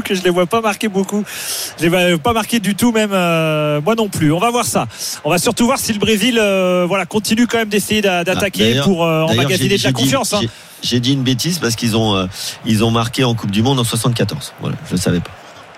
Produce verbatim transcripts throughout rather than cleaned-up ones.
que je les vois pas marquer beaucoup. Je les vois pas marquer du tout, même euh, moi non plus. On va voir ça. On va surtout voir si le Brésil, euh, voilà, continue quand même d'essayer d'attaquer ah, pour euh, emmagasiner de la confiance. Dit, hein. j'ai, j'ai dit une bêtise parce qu'ils ont, euh, ils ont marqué en Coupe du Monde en soixante-quatorze. Voilà, je ne savais pas.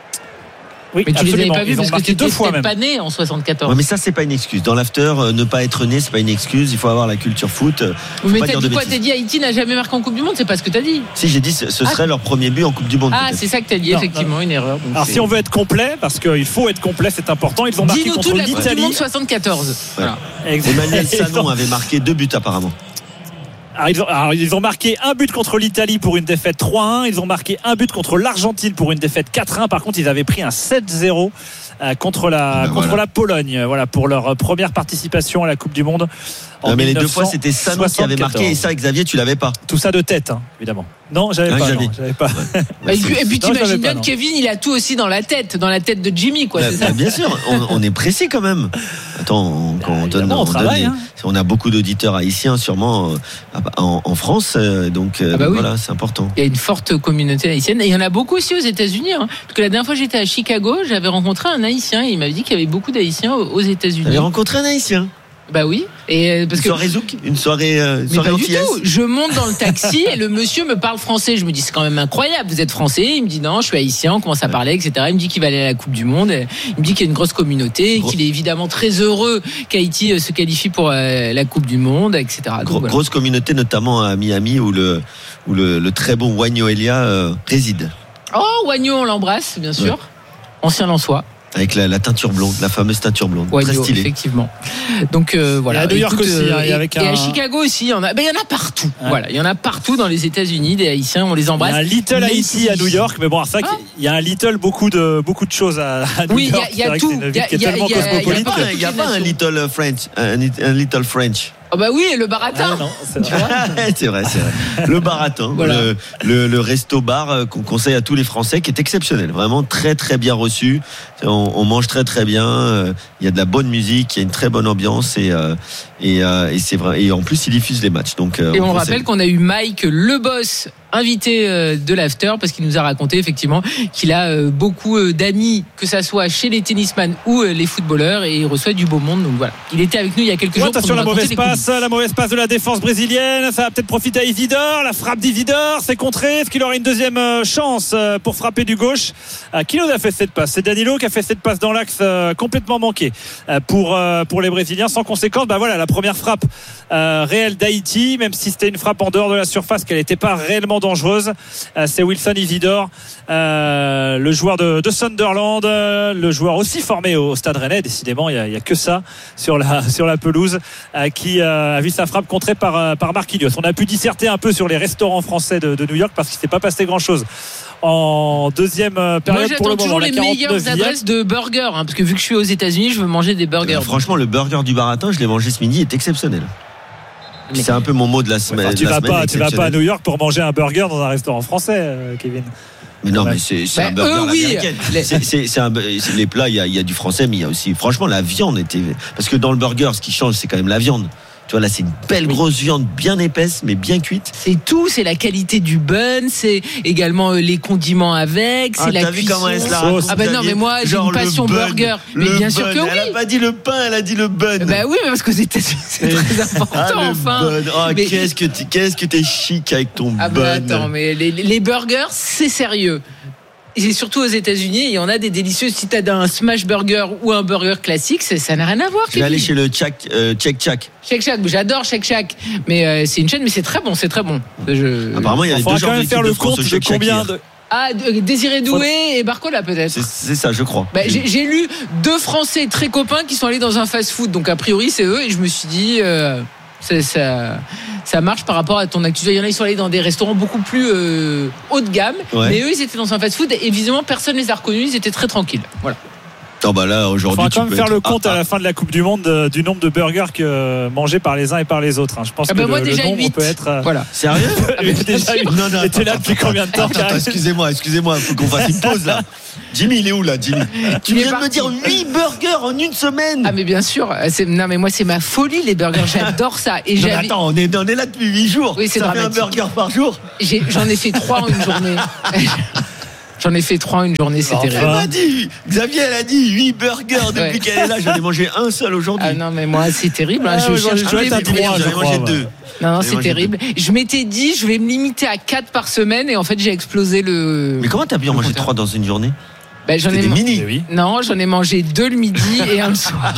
Oui, mais tu absolument. les avais pas vus parce que tu deux fois même. pas né en soixante-quatorze. Ouais, mais ça c'est pas une excuse. Dans l'after, euh, ne pas être né, c'est pas une excuse. Il faut avoir la culture foot. Euh, mais t'as dit quoi? T'as dit Haïti n'a jamais marqué en Coupe du Monde. C'est pas ce que t'as dit. Si, j'ai dit ce, ce serait ah. leur premier but en Coupe du Monde. Ah, peut-être. C'est ça que t'as dit. Non, effectivement, non. Une erreur. Donc Alors c'est... si on veut être complet, parce qu'il faut être complet, c'est important. Ils ont marqué Dis-nous contre tout l'Italie. La Coupe du Monde soixante-quatorze. Ouais. Voilà. Emmanuel Sanon avait marqué deux buts apparemment. Alors ils, ont, alors ils ont marqué un but contre l'Italie pour une défaite trois un. Ils ont marqué un but contre l'Argentine pour une défaite quatre un. Par contre, ils avaient pris un sept zéro euh, contre, la, ben contre voilà. la Pologne. Voilà, pour leur première participation à la Coupe du Monde. Non, mais les deux fois, c'était Sanon qui avait marqué. Et ça, Xavier, tu l'avais pas. Tout ça de tête, hein, évidemment. Non, j'avais, ah, pas, j'avais. Non, j'avais pas. Ouais. Et puis, et puis non, t'imagines bien que Kevin, il a tout aussi dans la tête, dans la tête de Jimmy, quoi. Bah, c'est bah, ça. Bien sûr, on, on est précis quand même. Attends, on, quand on donne, on, on, travaille, donne hein. les, on a beaucoup d'auditeurs haïtiens, sûrement en, en France, donc, ah bah donc oui. voilà, c'est important. Il y a une forte communauté haïtienne et il y en a beaucoup aussi aux États-Unis. Hein. Parce que la dernière fois j'étais à Chicago, j'avais rencontré un Haïtien et il m'avait dit qu'il y avait beaucoup d'Haïtiens aux États-Unis. T'avais rencontré un Haïtien? Bah oui. Et parce une que... soirée zouk, une soirée, euh, mais soirée pas du tout. Je monte dans le taxi et le monsieur me parle français. Je me dis c'est quand même incroyable. Vous êtes français? Il me dit non, je suis haïtien. On commence à parler, et cetera. Il me dit qu'il va aller à la Coupe du Monde. Il me dit qu'il y a une grosse communauté, Gros... qu'il est évidemment très heureux qu'Haïti se qualifie pour la Coupe du Monde, et cetera. Donc, Gros, voilà. Grosse communauté, notamment à Miami où le où le, le très bon Wagno Elia euh, réside. Oh Wagno, on l'embrasse bien sûr. Ouais. Ancien Lensois. Avec la, la teinture blonde, la fameuse teinture blonde, ouais, très stylée. Effectivement. Donc euh, voilà. Et à New York aussi, euh, hein, et, avec et un... à Chicago aussi, il y en a. Ben il y en a partout. Ouais. Voilà, il y en a partout dans les États-Unis, des Haïtiens, on les embrasse. Il y a un Little Haïti à New York, mais bon, c'est vrai ah. qu'il y a un Little beaucoup de beaucoup de choses à, à New oui, York. Oui, il y a, y a tout. Il y a, y a, y a, il n'y a pas un Little French, un, un Little French. Oh bah oui, le baratin. Ah non, c'est, vrai. c'est vrai, c'est vrai. Le baratin, voilà. le, le, le resto-bar qu'on conseille à tous les Français, qui est exceptionnel, vraiment très très bien reçu. On, on mange très très bien. Il y a de la bonne musique, il y a une très bonne ambiance et et, et c'est vrai. Et en plus, ils diffusent les matchs. Donc et on, on rappelle qu'on a eu Mike le boss invité de l'after parce qu'il nous a raconté effectivement qu'il a beaucoup d'amis, que ça soit chez les tennisman ou les footballeurs, et il reçoit du beau monde. Donc voilà, il était avec nous il y a quelques ouais, jours. Attention, la mauvaise passe, la mauvaise passe de la défense brésilienne, ça va peut-être profiter à Isidore. La frappe d'Isidore, c'est contré. Est-ce qu'il aura une deuxième chance pour frapper du gauche? Qui nous a fait cette passe? C'est Danilo qui a fait cette passe dans l'axe complètement manquée pour pour les Brésiliens, sans conséquence. Bah voilà, la première frappe euh, réelle d'Haïti, même si c'était une frappe en dehors de la surface, qu'elle n'était pas réellement dangereuse. Euh, c'est Wilson Isidore, euh, le joueur de, de Sunderland, euh, le joueur aussi formé au Stade Rennais. Décidément, il n'y a, a que ça sur la, sur la pelouse, euh, qui euh, a vu sa frappe contrée par, euh, par Marquinhos. On a pu disserter un peu sur les restaurants français de, de New York parce qu'il ne s'est pas passé grand-chose en deuxième période. Moi, pour le moment. Toujours les meilleures adresses de burgers, hein, parce que vu que je suis aux États-Unis, je veux manger des burgers. Euh, franchement, le burger du baratin, je l'ai mangé ce midi, est exceptionnel. Mais c'est un peu mon mot de la semaine. Enfin, tu vas pas, tu vas pas à New York pour manger un burger dans un restaurant français, euh, Kevin. Mais non, ouais. mais c'est, c'est bah, un burger euh, oui. les... c'est, c'est, c'est un, c'est les plats, il y a, il y a du français, mais il y a aussi, franchement, la viande était, parce que dans le burger, ce qui change, c'est quand même la viande. Tu vois, là, c'est une belle oui. grosse viande bien épaisse, mais bien cuite. C'est tout, c'est la qualité du bun, c'est également les condiments avec, c'est ah, la t'as cuisson. Vu comment elle se la raconte, ah ben non, mais moi, j'ai une passion bun, burger. Mais bien bun. sûr que oui. Elle a pas dit le pain, elle a dit le bun. Bah oui, mais parce que c'est, c'est très important, ah, enfin. Oh, mais... qu'est-ce que t'es, qu'est-ce que t'es chic avec ton ah bun. Ah bah attends, mais les, les burgers, c'est sérieux. Et surtout aux États-Unis, il y en a des délicieux. Si t'as un smash burger ou un burger classique, ça, ça n'a rien à voir. Je vais aller chez le Chak, euh, Shake Shack. Shake Shack, j'adore Shake Shack, mais euh, c'est une chaîne, mais c'est très bon, c'est très bon. Je... Apparemment, il y a deux quand même faire le compte de combien de. Ah, Désiré Doué et Barcola peut-être. C'est, c'est ça, je crois. Bah, j'ai, j'ai lu deux Français très copains qui sont allés dans un fast-food, donc a priori c'est eux, et je me suis dit. Euh... C'est, ça, ça marche par rapport à ton activité. Il y en a, ils sont allés dans des restaurants beaucoup plus euh, haut de gamme, ouais. mais eux, ils étaient dans un fast-food et visiblement, personne ne les a reconnus. Ils étaient très tranquilles. Voilà. Oh bah là, aujourd'hui, il faudra quand même faire être... le compte ah, à la fin de la Coupe du Monde euh, du nombre de burgers que, euh, mangés par les uns et par les autres. Hein. Je pense ah bah que moi, le, déjà le nombre huit. peut être. Euh... Voilà. Sérieux ah déjà huit. Non, non. Et t'es là depuis combien de temps? Attends, attends, excusez-moi, excusez-moi, il faut qu'on fasse une pause là. Jimmy, il est où là, Jimmy? Tu viens de me dire huit burgers en une semaine. Ah mais bien sûr. C'est... Non mais moi c'est ma folie les burgers. J'adore ça. Et non, mais attends, on est on est là depuis huit jours. Oui, c'est ça dramatique. fait un burger par jour. J'ai, j'en ai fait trois en une journée. J'en ai fait trois une journée, c'est terrible. Elle m'a dit, Xavier, elle a dit huit burgers depuis ouais. qu'elle est là. J'en ai mangé un seul aujourd'hui. Ah non, mais moi, c'est terrible. Hein. Ah, je cherche tous les j'en ai mangé deux. Non, non, c'est terrible. Deux. Je m'étais dit, je vais me limiter à quatre par semaine et en fait, j'ai explosé le. Mais comment t'as pu en manger trois dans une journée? Ben, j'en ai des ma... mini. Oui. Non, j'en ai mangé deux le midi et un le soir.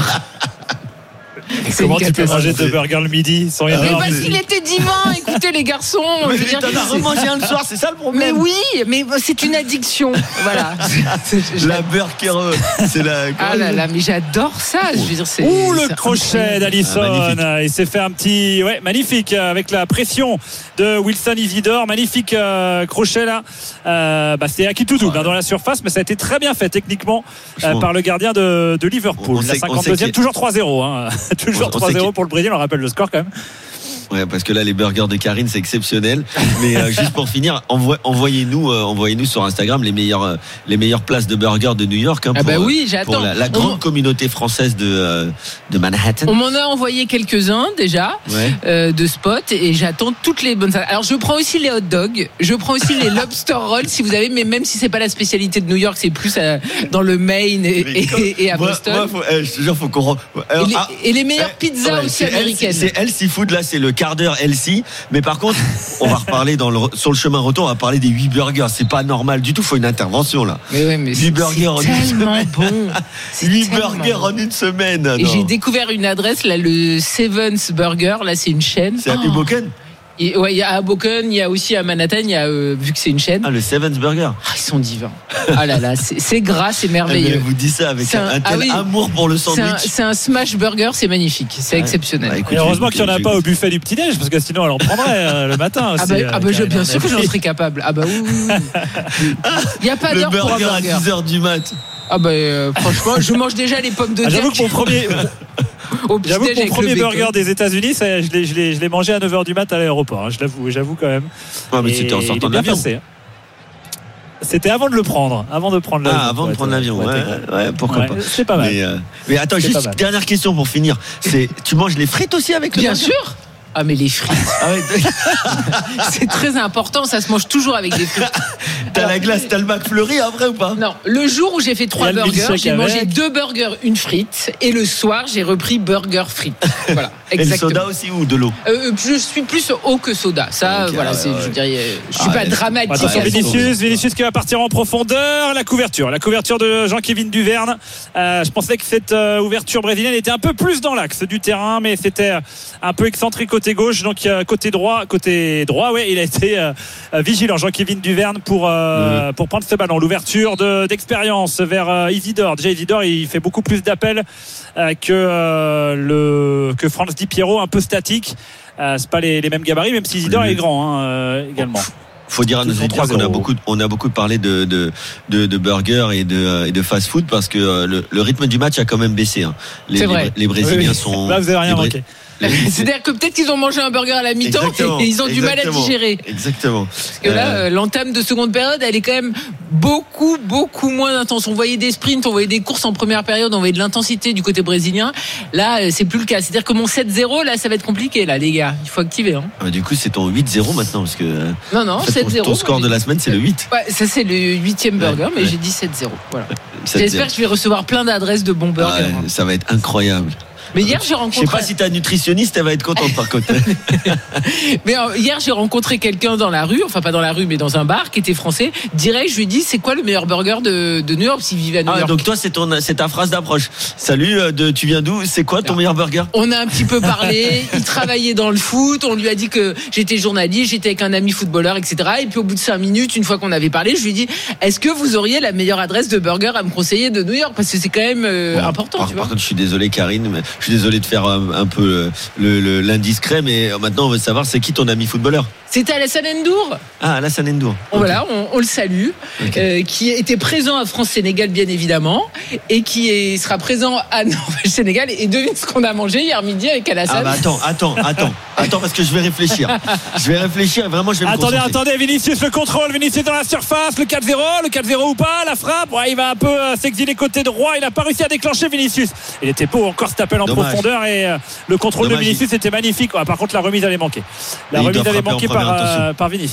Comment tu peux manger deux burgers le midi sans rien Mais avoir parce qu'il était divin, écoutez les garçons. Mais je veux dire, t'en as remangé un le soir, c'est ça le problème. Mais oui, mais c'est une addiction. Voilà. La burger, c'est la. Ah là là, mais j'adore ça. Je veux dire, c'est. Ouh, le c'est crochet d'Alisson. Ah, il s'est fait un petit. Ouais, magnifique. Avec la pression de Wilson Isidore. Magnifique euh, crochet là. Euh, bah, c'est acquis tout double hein, dans la surface, mais ça a été très bien fait techniquement euh, par le gardien de, de Liverpool. On la cinquante-deuxième, toujours trois zéro. Hein. Toujours trois zéro pour le Brésil, on rappelle le score quand même. Ouais, parce que là, les burgers de Karine, c'est exceptionnel. Mais euh, juste pour finir, envo- envoyez-nous, euh, envoyez-nous sur Instagram les meilleures, euh, les meilleures places de burgers de New York. Hein, pour, ah bah oui, j'attends. Pour la, la grande on... communauté française de, euh, de Manhattan. On m'en a envoyé quelques-uns déjà, ouais. euh, de spots, et j'attends toutes les bonnes. Alors, je prends aussi les hot dogs, je prends aussi les lobster rolls si vous avez, mais même si c'est pas la spécialité de New York, c'est plus à, dans le Maine et, et, et à moi, Boston. Moi, faut, eh, je te jure, faut qu'on. Alors, et, les, ah, et les meilleures eh, pizzas ouais, aussi américaines. C'est El Seafood, là, c'est le quart d'heure Elsie. Mais par contre, on va reparler dans le, sur le chemin retour, on va parler des huit burgers. C'est pas normal du tout, il faut une intervention là. Mais ouais, mais huit burgers en une semaine. Bon. huit burgers bon. en une semaine. Et non. J'ai découvert une adresse, là, le Seven's Burger, là c'est une chaîne. C'est à oh. Hoboken. Et, ouais, il y a à Hoboken, il y a aussi à Manhattan, il y a, euh, vu que c'est une chaîne. Ah, le Seven's Burger. Ah, ils sont divins. Ah là là, c'est, c'est gras, c'est merveilleux. Elle vous dit ça avec un, un tel ah oui, amour pour le sandwich. C'est un, c'est un smash burger, c'est magnifique, c'est ouais. exceptionnel. Bah, écoute, et heureusement qu'il n'y en a pas au buffet du petit-déj, parce que sinon elle en prendrait euh, le matin aussi. Ah bah, ah bah je, bien sûr que j'en serais capable. Ah bah oui, oui, oui. Il n'y a pas d'heure pour un burger. Le burger à dix heures du mat. Ah bah euh, franchement, je mange déjà les pommes de terre. Ah, j'avoue que mon premier... J'avoue que mon premier burger des États-Unis, ça, je, l'ai, je, l'ai, je l'ai mangé à neuf heures du mat à l'aéroport. Hein, je l'avoue, j'avoue quand même. Ouais, mais c'était en sortant de l'avion. Passé, hein. C'était avant de le prendre, avant de prendre l'avion. Ah, avant de prendre l'avion. Ouais, ouais, pourquoi ouais, pas. C'est pas mal. Mais, euh, mais attends, c'est juste dernière question pour finir. C'est, tu manges les frites aussi avec le Bien burger? sûr. Ah mais les frites, ah ouais. C'est très important, ça se mange toujours avec des frites. T'as Alors, la glace, t'as le McFlurry après ou pas? Non, le jour où j'ai fait trois burgers, j'ai mangé avec. deux burgers, une frite, et le soir j'ai repris burger frites. Voilà, exactement. Et le soda aussi ou de l'eau? euh, Je suis plus eau que soda. Ça, okay, voilà, ouais, c'est, ouais. je dirais, je suis ah, pas dramatique. Attention, Vinicius, Vinicius qui va partir en profondeur. La couverture, la couverture de Jean-Kévin Duverne. Euh, je pensais que cette euh, ouverture brésilienne était un peu plus dans l'axe du terrain, mais c'était un peu excentré côté gauche, donc euh, côté droit, côté droit, ouais, il a été euh, vigilant, Jean-Kévin Duverne pour euh, mmh. pour prendre ce ballon. L'ouverture de, d'expérience vers euh, Isidore. Déjà Isidore, il fait beaucoup plus d'appels euh, que euh, le que Franz Di Piero, un peu statique. Euh, c'est pas les, les mêmes gabarits, même si Isidore mmh. est grand hein, euh, également. Faut dire à nos auditeurs qu'on a beaucoup, on a beaucoup parlé de de de, de burgers et de et de fast-food parce que le, le rythme du match a quand même baissé. Hein. Les, c'est vrai. les, les Brésiliens oui. sont. Là, vous avez rien manqué. C'est-à-dire que peut-être qu'ils ont mangé un burger à la mi-temps exactement, et ils ont du mal à digérer. Exactement. Parce que là, euh... l'entame de seconde période, elle est quand même beaucoup, beaucoup moins intense. On voyait des sprints, on voyait des courses en première période, on voyait de l'intensité du côté brésilien. Là, c'est plus le cas. C'est-à-dire que mon sept zéro, là, ça va être compliqué, là, les gars. Il faut activer. Hein. Ah, du coup, c'est ton huit zéro maintenant. Parce que, non, non, en fait, sept zéro. Ton score de la semaine, c'est le huit. Ouais, ça, c'est le huitième burger, ouais, mais ouais. j'ai dit sept zéro. Voilà. J'espère que je vais recevoir plein d'adresses de bons burgers. Ouais, hein. Ça va être incroyable. Mais hier j'ai rencontré. Je sais pas si ta nutritionniste elle va être contente par contre. Mais hier j'ai rencontré quelqu'un dans la rue, enfin pas dans la rue mais dans un bar qui était français. Direct je lui ai dit c'est quoi le meilleur burger de, de New York s'il vivait à New York. Ah donc toi c'est ton c'est ta phrase d'approche. Salut de tu viens d'où? C'est quoi ton Alors, meilleur burger? On a un petit peu parlé. Il travaillait dans le foot. On lui a dit que j'étais journaliste, j'étais avec un ami footballeur, et cetera. Et puis au bout de cinq minutes, une fois qu'on avait parlé, je lui ai dit est-ce que vous auriez la meilleure adresse de burger à me conseiller de New York parce que c'est quand même euh, bon, important. Par, tu par vois contre je suis désolé Karine, mais je suis désolé de faire un, un peu le, le, l'indiscret, mais maintenant on veut savoir c'est qui ton ami footballeur? C'était Alassane N'Dour. Ah, Alassane N'Dour. Okay. Voilà, on, on le salue, okay. euh, qui était présent à France-Sénégal bien évidemment, et qui est, sera présent à Norvège-Sénégal. Et devine ce qu'on a mangé hier midi avec Alassane. Ah bah attends, attends, attends, attends parce que je vais réfléchir. Je vais réfléchir, vraiment je vais me Attendez, concentrer. attendez, Vinicius le contrôle, Vinicius dans la surface, le quatre zéro, le quatre zéro ou pas, la frappe. Ouais, il va un peu euh, s'exiler côté droit. Il n'a pas réussi à déclencher Vinicius. Il était beau encore cet appel en Dommage. profondeur et euh, le contrôle Dommage. de Vinicius était magnifique. Ouais, par contre, la remise allait manquer. La remise allait manquer par, euh, par Vinicius.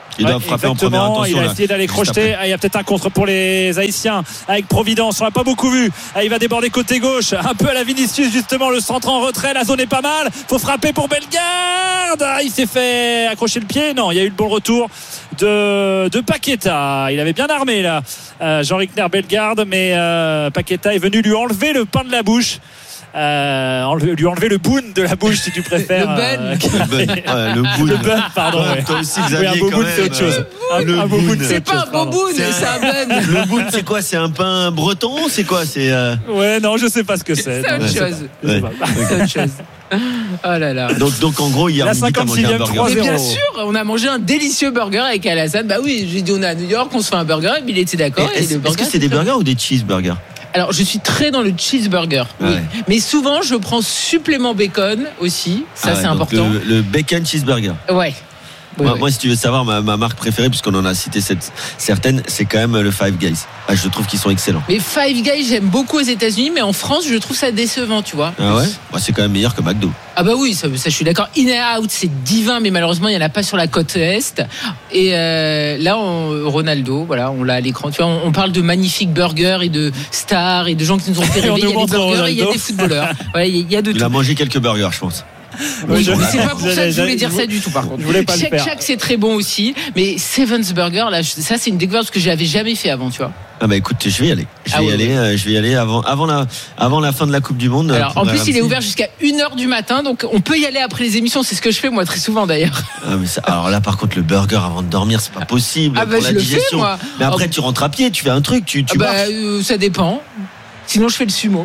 Il ouais, doit frapper en exactement. première intention. Il a là, essayé d'aller crocheter. Ah, il y a peut-être un contre pour les Haïtiens avec Providence. On l'a pas beaucoup vu. Ah, il va déborder côté gauche, un peu à la Vinicius justement. Le centre en retrait. La zone est pas mal. Faut frapper pour Bellegarde. Ah, il s'est fait accrocher le pied. Non, il y a eu le bon retour de de Paqueta. Il avait bien armé là, euh, Jean-Ric Nair Bellegarde, mais euh, Paqueta est venu lui enlever le pain de la bouche. Euh, enlever, lui enlever le boon de la bouche si tu préfères. Le bun. Euh, le bun, ouais, le boon. Le bun, pardon. Ouais. Toi aussi, Oui, Xavier, un beau quand boon, même, c'est autre chose. Un, le un beau boon. boon, C'est pas un autre chose, boboon, C'est c'est un bun. Le boon, c'est quoi? C'est un pain breton? C'est quoi? C'est euh... Ouais, non, je sais pas ce que c'est. C'est autre Non, je sais chose. pas. Je sais Ouais. pas. C'est autre chose. Oh là là. donc, donc en gros, hier La midi, t'as mangé un cinquante-sixième, burger. trois Mais bien zéro. sûr, on a mangé un délicieux burger avec Alassane. Bah oui, j'ai dit on est à New York, on se fait un burger, et puis il était d'accord. Et et Est-ce le est-ce burger, que c'est des burgers ou des cheeseburgers? Alors, je suis très dans le cheeseburger. Oui. Ouais. Mais souvent, je prends supplément bacon aussi. Ça, Ah ouais, c'est donc important. Le, le bacon cheeseburger. Ouais. Oui, moi, oui. moi, si tu veux savoir, ma, ma marque préférée, puisqu'on en a cité cette, certaines, c'est quand même le Five Guys. Ah, je trouve qu'ils sont excellents. Mais Five Guys, j'aime beaucoup aux États-Unis, mais en France, je trouve ça décevant, tu vois. Ah ouais? Bah, c'est quand même meilleur que McDo. Ah bah oui, ça, ça je suis d'accord. In and Out, c'est divin, mais malheureusement, il n'y en a pas sur la côte Est. Et euh, là, on, Ronaldo, voilà, on l'a à l'écran. Tu vois, on, on parle de magnifiques burgers et de stars et de gens qui nous ont fait Et on rêver. Il y a nous des montre burgers et il y a Ronaldo. des footballeurs. Voilà, il y a- il y a de Il tout. a mangé quelques burgers, je pense. Oui, je- mais c'est pas pour ça que je voulais j'allais- dire je ça vou- du tout, par contre. je voulais pas le Shake faire. Shack, c'est très bon aussi, mais Seven's Burger, là, je- ça, c'est une découverte que j'avais jamais fait avant, tu vois. Ah bah écoute, je vais y aller. Je vais Ah y ouais, aller. ouais. euh, Je vais y aller avant, avant la, avant la fin de la Coupe du Monde. Alors, pour en plus, il est R M C. ouvert jusqu'à une heure du matin, donc on peut y aller après les émissions. C'est ce que je fais, moi, très souvent, d'ailleurs. Ah, mais ça- alors là, par contre, le burger avant de dormir, c'est pas possible Ah bah, pour je la le fais, digestion. moi. Mais après, Ah, tu rentres à pied, tu fais un truc, tu, tu Ah bah, marches. euh, ça dépend. Sinon, je fais le sumo.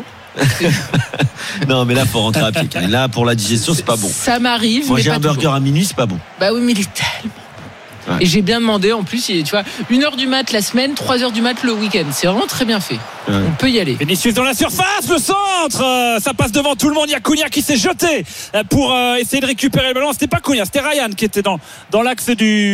Non, mais là, faut rentrer à pied. Karine. Là, pour la digestion, c'est pas bon. Ça m'arrive, mais Manger pas un burger toujours. à minuit, c'est pas bon. Bah oui, mais il est tellement. Ouais. Et j'ai bien demandé, en plus, il est, tu vois, une heure du mat la semaine, trois heures du mat le week-end. C'est vraiment très bien fait. Ouais. On peut y aller. Vinicius dans la surface, le centre, euh, ça passe devant tout le monde. Il y a Cunha qui s'est jeté euh, pour euh, essayer de récupérer le ballon. C'était pas Cunha, c'était Ryan qui était dans dans l'axe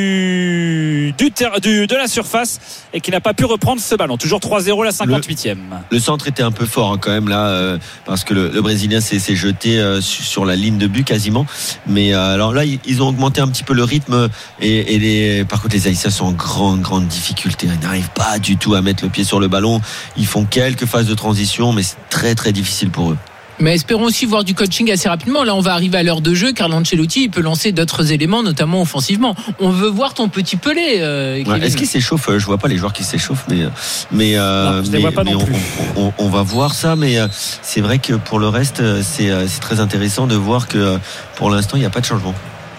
du du, ter- du de la surface et qui n'a pas pu reprendre ce ballon. Toujours trois zéro, la cinquante-huitième. Le centre était un peu fort hein, quand même là, euh, parce que le, le Brésilien s'est, s'est jeté euh, su- sur la ligne de but quasiment. Mais euh, alors là, ils, ils ont augmenté un petit peu le rythme et, et les, par contre, les Haïtiens sont en grande, grande difficulté. Ils n'arrivent pas du tout à mettre le pied sur le ballon. Ils font quelques phases de transition, mais c'est très, très difficile pour eux. Mais espérons aussi voir du coaching assez rapidement. Là, on va arriver à l'heure de jeu. Carlo Ancelotti, il peut lancer d'autres éléments, notamment offensivement. On veut voir ton petit Pelé. Euh, Ouais, Kevin. est-ce qu'ils s'échauffent? Je vois pas les joueurs qui s'échauffent, mais mais euh, Non, je les mais, vois pas mais non on, plus. on, on, on va voir ça. Mais euh, c'est vrai que pour le reste, euh, c'est euh, c'est très intéressant de voir que euh, pour l'instant, il n'y a pas de changement.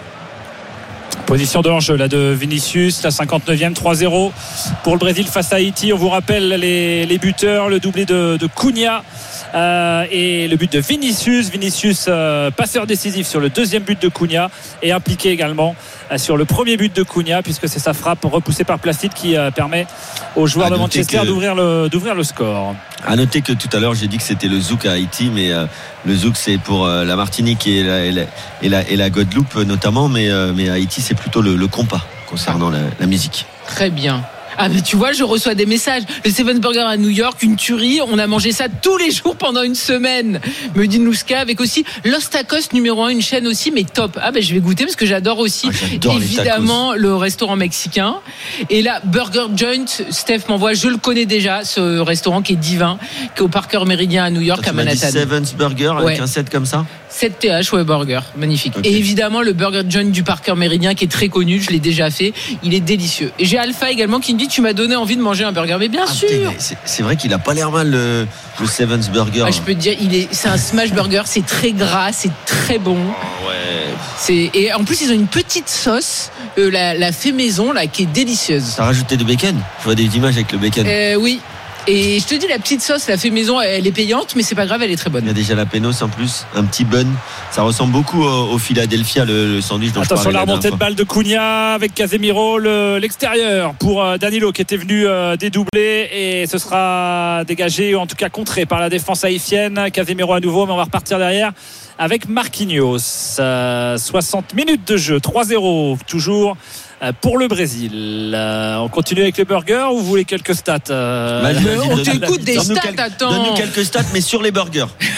Position de l'enjeu là de Vinicius, la cinquante-neuvième, trois zéro pour le Brésil face à Haïti. On vous rappelle les, les buteurs, le doublé de, de Cunha euh, et le but de Vinicius. Vinicius euh, passeur décisif sur le deuxième but de Cunha et impliqué également euh, sur le premier but de Cunha, puisque c'est sa frappe repoussée par Placide qui euh, permet aux joueurs À de noter Manchester que- d'ouvrir le, d'ouvrir le score. À noter que tout à l'heure, j'ai dit que c'était le zouk à Haïti, mais euh, le zouk c'est pour euh, la Martinique et la, et la, et la, et la Guadeloupe notamment, mais, euh, mais Haïti c'est plutôt le, le compas concernant la, la musique. Très bien. Ah mais tu vois, je reçois des messages. Le Seven's Burger à New York, une tuerie. On a mangé ça tous les jours pendant une semaine. Me dit Nouska, avec aussi Los Tacos numéro un, une chaîne aussi, mais top. Ah ben je vais goûter parce que j'adore aussi Ah, j'adore les évidemment le restaurant mexicain. Et là, Burger Joint, Steph m'envoie, je le connais déjà, ce restaurant qui est divin, qui est au Parker Méridien à New York, Tu à m'as dit Manhattan. Seven's Burger avec Ouais. un set comme ça. sept T H, ouais, burger, magnifique. Okay. Et évidemment, le Burger Joint du Parker Méridien qui est très connu, je l'ai déjà fait, il est délicieux. Et j'ai Alpha également qui me dit, tu m'as donné envie de manger un burger, mais bien Ah, sûr. putain, c'est, c'est vrai qu'il a pas l'air mal le, le Seven's Burger. Ah, je peux te dire, il est, c'est un smash burger, c'est très gras, c'est très bon. Oh, ouais. C'est, et en plus, ils ont une petite sauce, euh, la, la fait maison, là, qui est délicieuse. T'as rajouté du bacon? Je vois des images avec le bacon. Euh, oui. Et je te dis, la petite sauce, la fait maison, elle est payante, mais c'est pas grave, elle est très Il y bonne. a déjà la pénos en plus, un petit bun. Ça ressemble beaucoup au, au Philadelphia, le, le sandwich dont Attention, je la parlais remontée la de dernière balle de Cunha avec Casemiro, le, l'extérieur pour euh, Danilo qui était venu euh, dédoubler et ce sera dégagé ou en tout cas contré par la défense haïtienne. Casemiro à nouveau, mais on va repartir derrière avec Marquinhos. Euh, soixante minutes de jeu, trois zéro toujours euh, pour le Brésil. Euh, on continue avec le burger ou vous voulez quelques stats euh, Vas-y, Mais vas-y, on donne- t'écoute des donne-nous stats, quel- attends. Donne-nous quelques stats, mais sur les burgers.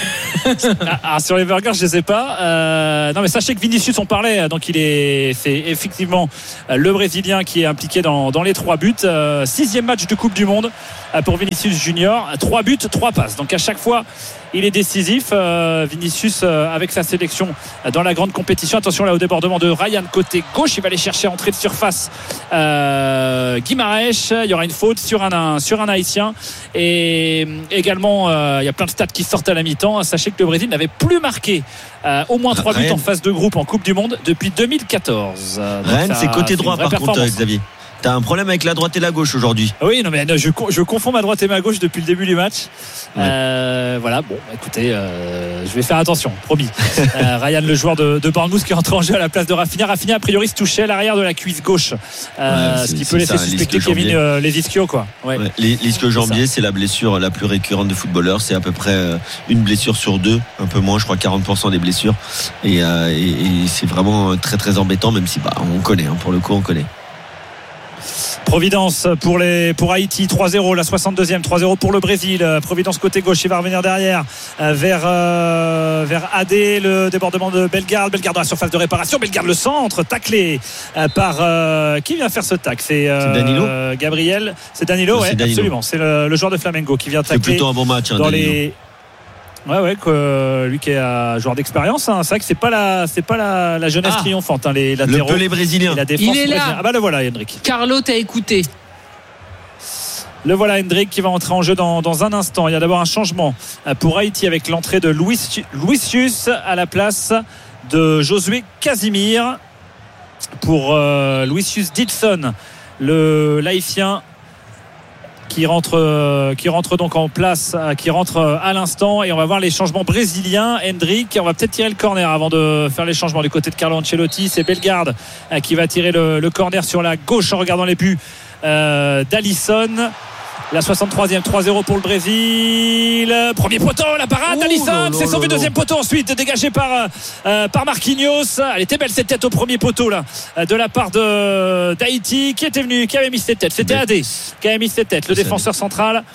ah, sur les burgers, je ne sais pas. Euh, non, mais sachez que Vinicius, on parlait, donc il est, c'est effectivement le Brésilien qui est impliqué dans, dans les trois buts. Euh, sixième match de Coupe du Monde pour Vinicius Junior. Trois buts, trois passes. Donc à chaque fois, il est décisif. Euh, Vinicius euh, avec sa sélection dans la grande compétition. Attention là au débordement de Ryan côté gauche. Il va aller chercher entrée de surface. Euh, Guimaraes. Il y aura une faute sur un, sur un Haïtien. Et également, euh, il y a plein de stats qui sortent à la mi-temps. Sachez que le Brésil n'avait plus marqué euh, au moins trois buts en phase de groupe en Coupe du Monde depuis deux mille quatorze. Rennes, c'est côté droit par contre, Xavier. T'as un problème avec la droite et la gauche aujourd'hui. Oui, non mais non, je, je confonds ma droite et ma gauche depuis le début du match. Ouais. Euh, voilà, bon, écoutez, euh, je vais faire attention, promis. euh, Ryan, le joueur de, de Bournemouth qui rentre en jeu à la place de Rafinha. Rafinha, a priori, se touchait à l'arrière de la cuisse gauche, euh, ouais, ce qui peut laisser ça, suspecter Kevin euh, les ischio, quoi. Ouais. Ouais, les l'ischio jambier, c'est la blessure la plus récurrente des footballeurs. C'est à peu près euh, une blessure sur deux, un peu moins, je crois quarante pour cent des blessures. Et, euh, et, et c'est vraiment très très embêtant, même si bah, on connaît, hein, pour le coup, on connaît. Providence pour, les, pour Haïti, trois zéro, la soixante-deuxième, trois zéro pour le Brésil. Providence côté gauche, il va revenir derrière vers, euh, vers A D, le débordement de Bellegarde. Bellegarde dans la surface de réparation, Bellegarde le centre, taclé par euh, qui vient faire ce tac? C'est, euh, c'est Danilo Gabriel, c'est Danilo, ouais, c'est Danilo. Absolument. C'est le, le joueur de Flamengo qui vient tacler. C'est plutôt un bon match, hein, dans Danilo. les Ouais, ouais, que, lui qui est un joueur d'expérience, hein. C'est vrai que c'est pas la, c'est pas la, la jeunesse ah, triomphante, hein, les latéraux. Le Pelé brésilien. La il est là. Ah bah le voilà, Hendrick. Carlo t'a écouté. Le voilà, Hendrick qui va entrer en jeu dans, dans un instant. Il y a d'abord un changement pour Haïti avec l'entrée de Luisius à la place de Josué Casimir pour euh, Luisius Dixon, le l'Haïtien. Qui rentre, qui rentre donc en place, qui rentre à l'instant, et on va voir les changements brésiliens. Hendrick, on va peut-être tirer le corner avant de faire les changements du côté de Carlo Ancelotti. C'est Bellegarde qui va tirer le, le corner sur la gauche en regardant les buts euh, d'Alisson. La soixante-troisième, trois zéro pour le Brésil. Premier poteau, la parade d'Alisson. C'est son but, deuxième poteau ensuite dégagé par, euh, par Marquinhos. Elle était belle cette tête au premier poteau là, de la part de, d'Haïti. Qui était venu, qui avait mis cette tête? C'était Adé qui avait mis cette tête, le défenseur central.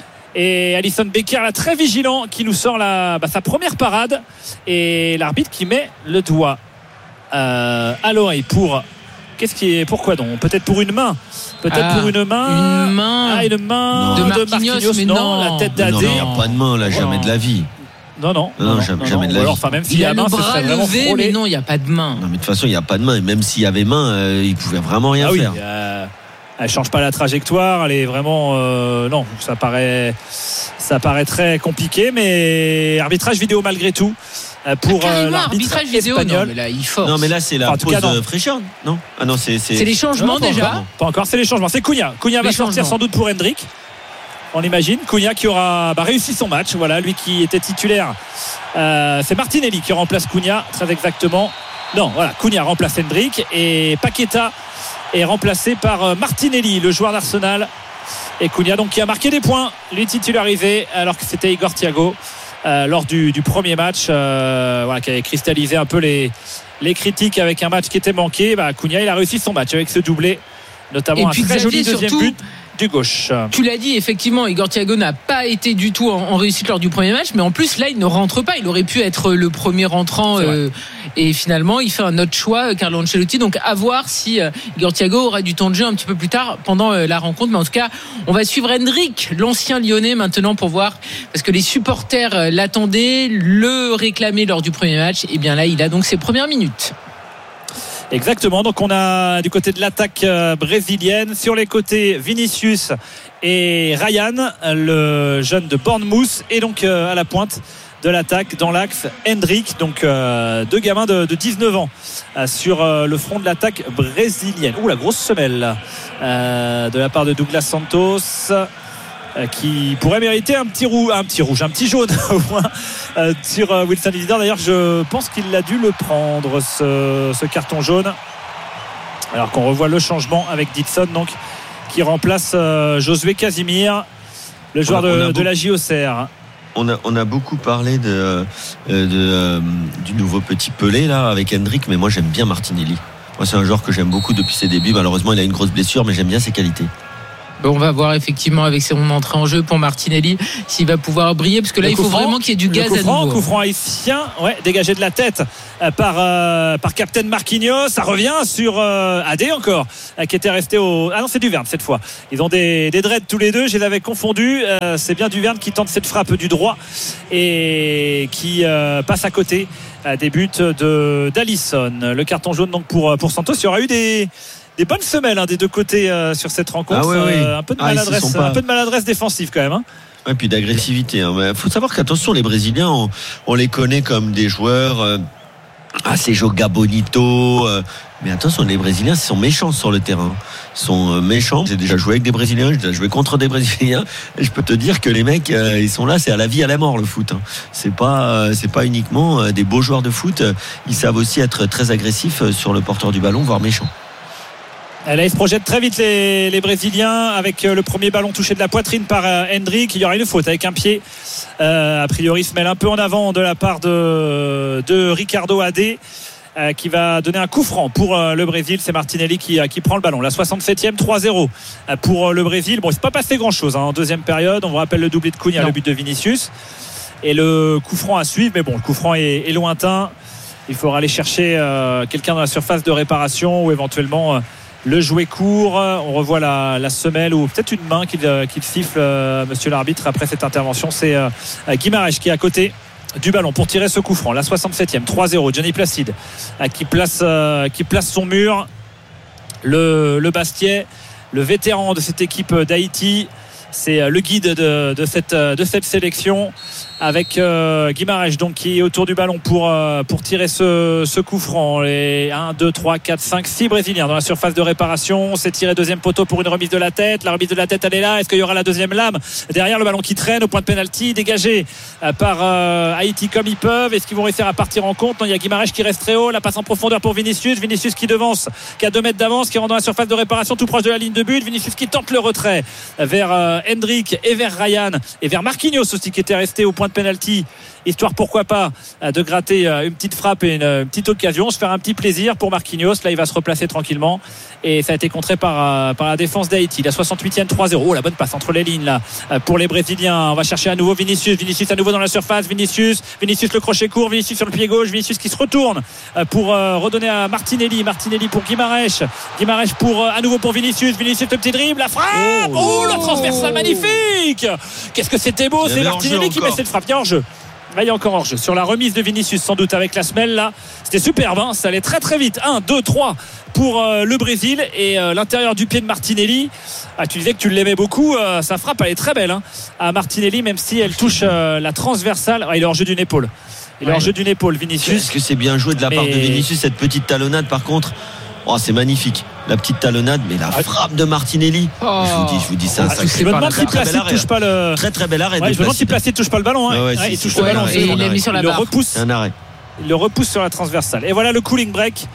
Et Alisson Becker là, très vigilant, qui nous sort la, bah, sa première parade. Et l'arbitre qui met le doigt euh, à l'oreille pour... Qu'est-ce qui est, pourquoi donc? Peut-être pour une main. Peut-être ah, pour une main. Une main. Ah, une main de Marquinhos. De Marquinhos mais non, non, la tête d'Adé. Non, il n'y a pas de main là, jamais de la vie. Non, non. Non, non, non jamais, non, jamais non. de la vie. Alors, enfin, même s'il il y a, a main, le ce bras serait vraiment levé, frôlé. mais non, il n'y a pas de main. Non, mais de toute façon, il n'y a pas de main. Et même s'il y avait main, euh, il ne pouvait vraiment rien ah, faire. Oui, euh, elle ne change pas la trajectoire. Elle est vraiment. Euh, non, ça paraît, ça paraît très compliqué, mais arbitrage vidéo malgré tout. Pour ah, euh, l'arbitre vidéo, espagnol. Non, mais là, il force. Non, mais là, c'est la enfin, pause de fraîcheur, non? Ah non, c'est. C'est, c'est les changements non, déjà. Pas, pas encore, c'est les changements. C'est Cunha. Cunha va sortir sans doute pour Hendrick. On l'imagine. Cunha qui aura bah, réussi son match. Voilà, lui qui était titulaire. Euh, c'est Martinelli qui remplace Cunha, très exactement. Non, voilà, Cunha remplace Hendrick et Paqueta est remplacé par Martinelli, le joueur d'Arsenal. Et Cunha donc qui a marqué des points, lui titularisé, alors que c'était Igor Thiago. Euh, lors du, du premier match euh, voilà, qui avait cristallisé un peu les, les critiques avec un match qui était manqué. Bah, Cunha il a réussi son match avec ce doublé, notamment et un très joli deuxième surtout, but du gauche. Tu l'as dit, effectivement, Igor Thiago n'a pas été du tout en, en réussite lors du premier match, mais en plus là il ne rentre pas, il aurait pu être le premier rentrant euh, et finalement il fait un autre choix, Carlo Ancelotti. Donc à voir si euh, Igor Thiago aura du temps de jeu un petit peu plus tard pendant euh, la rencontre, mais en tout cas on va suivre Hendrick, l'ancien Lyonnais, maintenant pour voir, parce que les supporters euh, l'attendaient, le réclamaient lors du premier match, et bien là il a donc ses premières minutes. Exactement, donc on a du côté de l'attaque brésilienne, sur les côtés Vinicius et Ryan, le jeune de Bournemouth, et donc à la pointe de l'attaque dans l'axe Hendrick, donc deux gamins de dix-neuf ans sur le front de l'attaque brésilienne. Ouh, la grosse semelle de la part de Douglas Santos, qui pourrait mériter un petit rouge, un petit rouge, un petit jaune au moins euh, sur euh, Wilson Leader. D'ailleurs, je pense qu'il a dû le prendre ce, ce carton jaune. Alors qu'on revoit le changement avec Dixon, donc qui remplace euh, Josué Casimir, le joueur on a, on a de, de la J O C R. On a, on a beaucoup parlé de, euh, de, euh, du nouveau petit Pelé là avec Hendrick, mais moi j'aime bien Martinelli. Moi, c'est un joueur que j'aime beaucoup depuis ses débuts. Malheureusement, il a une grosse blessure, mais j'aime bien ses qualités. On va voir effectivement avec son entrée en jeu pour Martinelli s'il va pouvoir briller, parce que là le il faut franc, vraiment qu'il y ait du gaz coup à franc, nouveau. Coup franc haïtien, ouais, dégagé de la tête euh, par euh, par Captain Marquinhos. Ça revient sur euh, Adé encore, euh, qui était resté au. Ah non, c'est Duverne cette fois. Ils ont des des dreads tous les deux. Je les avais confondus. Euh, c'est bien Duverne qui tente cette frappe du droit et qui euh, passe à côté euh, des buts de d'Alisson. Le carton jaune donc pour pour Santos. Il y aura eu des Des bonnes semelles hein, des deux côtés euh, sur cette rencontre. Ah ouais, ouais. Euh, un peu de ah, maladresse, pas... un peu de maladresse défensive quand même. Hein. Et puis d'agressivité. Il hein. faut savoir qu'attention, les Brésiliens, on, on les connaît comme des joueurs euh, assez joga bonito. Euh, mais attention, les Brésiliens sont méchants sur le terrain. Ils sont euh, méchants. J'ai déjà joué avec des Brésiliens, j'ai déjà joué contre des Brésiliens. Et je peux te dire que les mecs, euh, ils sont là, c'est à la vie, à la mort le foot. Hein. C'est pas, euh, c'est pas uniquement euh, des beaux joueurs de foot. Ils savent aussi être très agressifs sur le porteur du ballon, voire méchants. Là, ils se projettent très vite les, les Brésiliens avec le premier ballon touché de la poitrine par Hendrick. Il y aura une faute avec un pied. Euh, a priori, il se mêle un peu en avant de la part de, de Ricardo Adé, euh, qui va donner un coup franc pour euh, le Brésil. C'est Martinelli qui, qui prend le ballon. La soixante-septième, trois zéro pour le Brésil. Bon, il ne s'est pas passé grand-chose hein, en deuxième période. On vous rappelle le doublé de Cunha, le but de Vinicius. Et le coup franc à suivre. Mais bon, le coup franc est, est lointain. Il faudra aller chercher euh, quelqu'un dans la surface de réparation ou éventuellement... Euh, le jouet court, on revoit la, la semelle ou peut-être une main qu'il, qu'il siffle euh, monsieur l'arbitre après cette intervention. C'est euh, Guimarães qui est à côté du ballon pour tirer ce coup franc. La soixante-septième, trois zéro, Johnny Placide euh, qui, place, euh, qui place son mur. Le, le Bastiais, le vétéran de cette équipe d'Haïti, c'est le guide de, de, cette, de cette sélection avec euh, Guimarães donc qui est autour du ballon pour, euh, pour tirer ce, ce coup franc. Les un, deux, trois, quatre, cinq, six Brésiliens dans la surface de réparation. C'est tiré deuxième poteau pour une remise de la tête. La remise de la tête elle est là. Est-ce qu'il y aura la deuxième lame derrière? Le ballon qui traîne au point de pénalty, dégagé euh, par euh, Haïti comme ils peuvent. Est-ce qu'ils vont réussir à partir en compte? Non, il y a Guimarães qui reste très haut. La passe en profondeur pour Vinicius. Vinicius qui devance, qui a deux mètres d'avance, qui rentre dans la surface de réparation tout proche de la ligne de but. Vinicius qui tente le retrait vers euh, Hendrick et vers Ryan et vers Marquinhos aussi qui était resté au point de pénalty, histoire pourquoi pas de gratter une petite frappe et une, une petite occasion, se faire un petit plaisir pour Marquinhos. Là il va se replacer tranquillement et ça a été contré par, par la défense d'Haïti. La soixante-huitième, trois zéro. Oh, la bonne passe entre les lignes là pour les Brésiliens. On va chercher à nouveau Vinicius. Vinicius à nouveau dans la surface. Vinicius, Vinicius le crochet court. Vinicius sur le pied gauche. Vinicius qui se retourne pour redonner à Martinelli. Martinelli pour Guimarães. Guimarães pour à nouveau pour Vinicius. Vinicius le petit dribble, la frappe. Oh, oh la transversale magnifique. Qu'est-ce que c'était beau. C'est Martinelli qui met cette frappe. Il y a hors-jeu. Là, il y a encore hors-jeu sur la remise de Vinicius, sans doute avec la semelle là. C'était superbe, hein, ça allait très très vite. un, deux, trois pour euh, le Brésil et euh, l'intérieur du pied de Martinelli. Ah, tu disais que tu l'aimais beaucoup, euh, sa frappe elle est très belle hein, à Martinelli, même si elle touche euh, la transversale. Ah, il est hors-jeu d'une épaule. Il est ouais. hors-jeu d'une épaule, Vinicius. Est-ce que c'est bien joué de la part mais... de Vinicius, cette petite talonnade par contre? Oh, c'est magnifique, la petite talonnade, mais la frappe de Martinelli. Oh. Je vous dis, je vous dis ça. Ah, je me demande si Placide touche pas le. Très très bel arrêt. Ouais, je me demande si Placide touche pas le ballon. Hein. Ouais, ouais, ouais, si, il touche si, le ballon. Et il l'a mis sur la barre. barre. Le repousse. C'est un arrêt. Il le repousse sur la transversale. Et voilà le cooling break.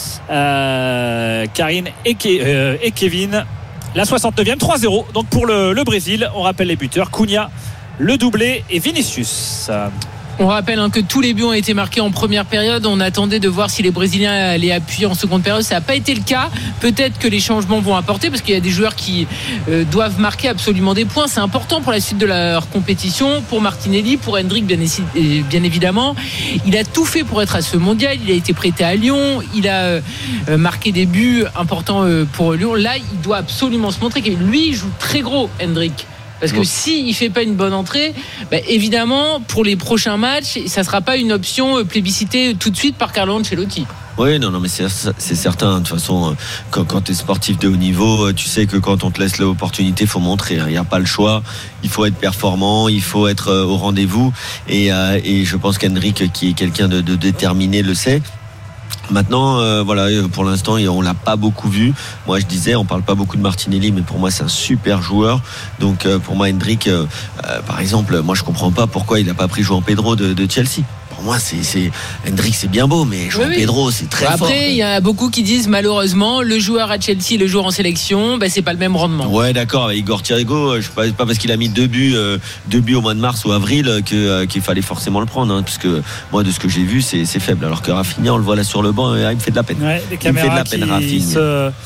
Euh, Karine et, Ke, euh, et Kevin. La soixante-neuvième, trois zéro. Donc pour le, le Brésil, on rappelle les buteurs. Cunha, le doublé et Vinicius. On rappelle hein, que tous les buts ont été marqués en première période. On attendait de voir si les Brésiliens allaient appuyer en seconde période. Ça n'a pas été le cas. Peut-être que les changements vont apporter parce qu'il y a des joueurs qui euh, doivent marquer absolument des points. C'est important pour la suite de leur compétition. Pour Martinelli, pour Hendrick, bien, bien évidemment. Il a tout fait pour être à ce mondial. Il a été prêté à Lyon. Il a euh, marqué des buts importants euh, pour Lyon. Là, il doit absolument se montrer que lui, il joue très gros, Hendrick. Parce que s'il ne fait pas une bonne entrée, bah évidemment, pour les prochains matchs, ça ne sera pas une option plébiscitée tout de suite par Carlo Ancelotti. Oui, non, non, mais c'est, c'est certain. De toute façon, quand, quand tu es sportif de haut niveau, tu sais que quand on te laisse l'opportunité, il faut montrer. Il n'y a pas le choix. Il faut être performant, il faut être au rendez-vous. Et, et je pense qu'Hendrick, qui est quelqu'un de, de déterminé, le sait. Maintenant, euh, voilà, pour l'instant, on l'a pas beaucoup vu. Moi, je disais, on parle pas beaucoup de Martinelli, mais pour moi, c'est un super joueur. Donc, euh, pour moi, Hendrick, euh, euh, par exemple, moi, je comprends pas pourquoi il a pas pris João Pedro de, de Chelsea. Pour moi, c'est, c'est Hendrick, c'est bien beau, mais João oui, oui. Pedro, c'est très Après, fort. Après, il y a beaucoup qui disent malheureusement, le joueur à Chelsea, le joueur en sélection, ben c'est pas le même rendement. Ouais, d'accord. Avec Igor Thirigo, je sais pas, pas parce qu'il a mis deux buts, euh, deux buts au mois de mars ou avril que euh, qu'il fallait forcément le prendre, hein, parce que moi, de ce que j'ai vu, c'est, c'est faible. Alors que Rafinha, on le voit là sur le banc, euh, il me fait de la peine. Ouais, les il me fait de la peine, Rafinha. Se...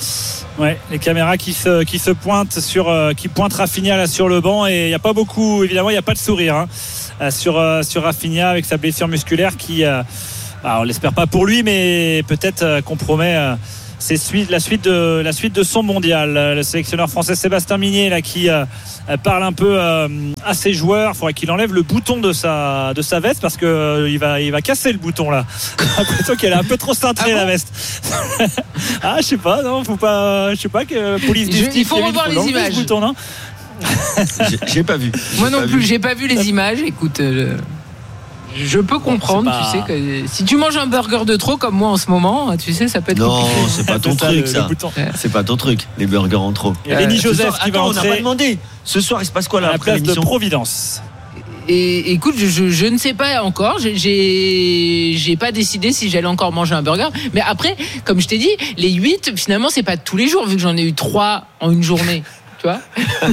Ouais, les caméras qui se, qui se pointent sur, euh, qui pointent Raphinha là sur le banc, et il n'y a pas beaucoup, évidemment, il n'y a pas de sourire hein, euh, sur, euh, sur Raphinha avec sa blessure musculaire qui, euh, bah, on l'espère pas pour lui, mais peut-être euh, compromet euh, c'est suite, la, suite de, la suite de son mondial. Le sélectionneur français Sébastien Migné là, qui euh, parle un peu euh, à ses joueurs. Il faudrait qu'il enlève le bouton de sa, de sa veste parce qu'il euh, va, il va casser le bouton là. J'ai l'impression qu'elle est un peu trop cintrée ah bon la veste. Ah je sais pas, non, faut pas, je sais pas que police je, il faut revoir les images. Bouton, non j'ai, j'ai pas vu. Moi j'ai non pas plus, vu. j'ai pas vu les images. Écoute. Euh... Je peux comprendre, bon, pas... tu sais, que si tu manges un burger de trop comme moi en ce moment, tu sais, ça peut être non, compliqué. Non, c'est pas ton ça, truc, le, ça. Le c'est pas ton truc, les burgers en trop. Il y a Lenny euh, Joseph soir, qui attends, va entrer. On n'a pas demandé. Ce soir, il se passe quoi là à la après place l'émission de Providence. Et écoute, je, je, je ne sais pas encore. J'ai, j'ai, j'ai pas décidé si j'allais encore manger un burger. Mais après, comme je t'ai dit, les huit, finalement, c'est pas tous les jours, vu que j'en ai eu trois en une journée. Tu vois.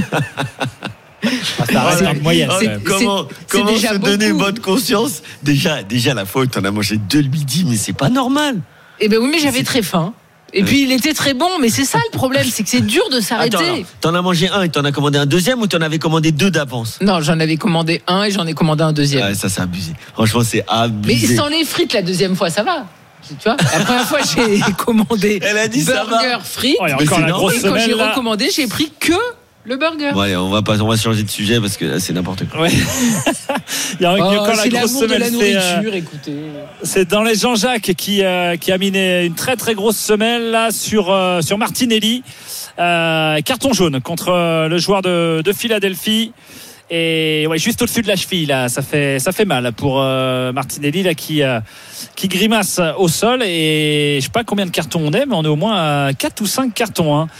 Ah, ça reste une moyenne. C'est, c'est, comment c'est, comment c'est se beaucoup. Donner bonne conscience déjà, déjà la fois où t'en as mangé deux le midi, mais c'est pas normal. Eh ben oui, mais j'avais c'est... très faim. Et puis il était très bon, mais c'est ça le problème, c'est que c'est dur de s'arrêter. Attends, alors, t'en as mangé un et t'en as commandé un deuxième ou t'en avais commandé deux d'avance? Non, j'en avais commandé un et j'en ai commandé un deuxième. Ouais, ça c'est abusé. Franchement, c'est abusé. Mais sans les frites la deuxième fois, ça va. Tu vois, la première fois j'ai commandé Elle a dit burger frites. Oh, et encore la grosse et quand semaine, j'ai là. recommandé, j'ai pris que le burger. Bon allez, on va pas, on va changer de sujet parce que là c'est n'importe quoi. Ouais. Il y a, oh, il y a encore la grosse semaine. De la nourriture, c'est, euh, écoutez. C'est dans les Jean-Jacques qui euh, qui a mis une très très grosse semelle là sur euh, sur Martinelli. Euh, carton jaune contre euh, le joueur de, de Philadelphie. Et ouais, juste au-dessus de la cheville là, ça fait ça fait mal pour euh, Martinelli là qui euh, qui grimace au sol. Et je sais pas combien de cartons on est, mais on est au moins à quatre ou cinq cartons hein,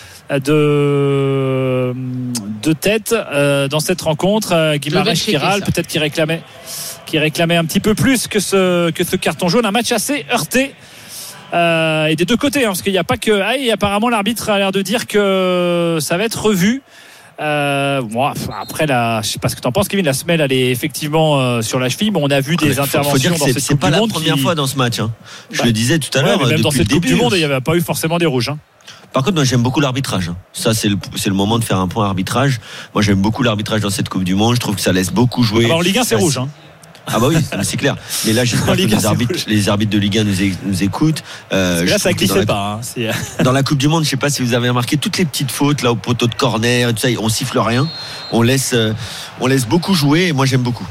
de de tête euh, dans cette rencontre. Euh, Guimarães qui râle, peut-être qu'il réclamait qui réclamait un petit peu plus que ce que ce carton jaune. Un match assez heurté. Euh, et des deux côtés, hein, parce qu'il n'y a pas que. Ah, et apparemment, l'arbitre a l'air de dire que ça va être revu. Euh, bon, après, la, je sais pas ce que tu en penses, Kevin. La semelle, elle est effectivement euh, sur la cheville, mais on a vu des faut, interventions faut dire que dans c'est, cette c'est Coupe pas du la Monde première qui... fois dans ce match. Hein. Je bah, le disais tout à l'heure. Ouais, même depuis dans cette le Coupe début, du Monde, il n'y avait pas eu forcément des rouges. Hein. Par contre, moi, j'aime beaucoup l'arbitrage. Hein. Ça, c'est le, c'est le moment de faire un point arbitrage. Moi, j'aime beaucoup l'arbitrage dans cette Coupe du Monde. Je trouve que ça laisse beaucoup jouer. Ah bah en Ligue un, c'est ça, rouge. Hein. Ah bah oui, c'est clair. Mais là, j'espère que les arbitres, les arbitres de Ligue un nous, é- nous écoutent. Euh, là, ça glissait pas. Hein, c'est... Dans la Coupe du Monde, je sais pas si vous avez remarqué toutes les petites fautes là au poteau de corner, tout ça, on siffle rien. On laisse, euh, on laisse beaucoup jouer. Et moi, j'aime beaucoup.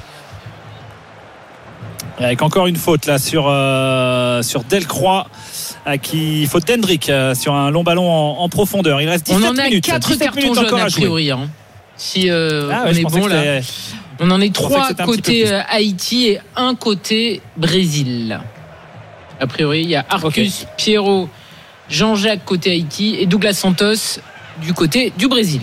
Avec encore une faute là sur euh, sur Delcroix. Qui faute d'Hendrick euh, sur un long ballon en, en profondeur. Il reste dix-sept minutes. On en a minutes, quatre cartons jaunes a priori. Hein. Si euh, ah, ouais, on est bon là. On en est trois côté Haïti et un côté Brésil. A priori, il y a Arcus, okay. Pierrot, Jean-Jacques côté Haïti et Douglas Santos du côté du Brésil.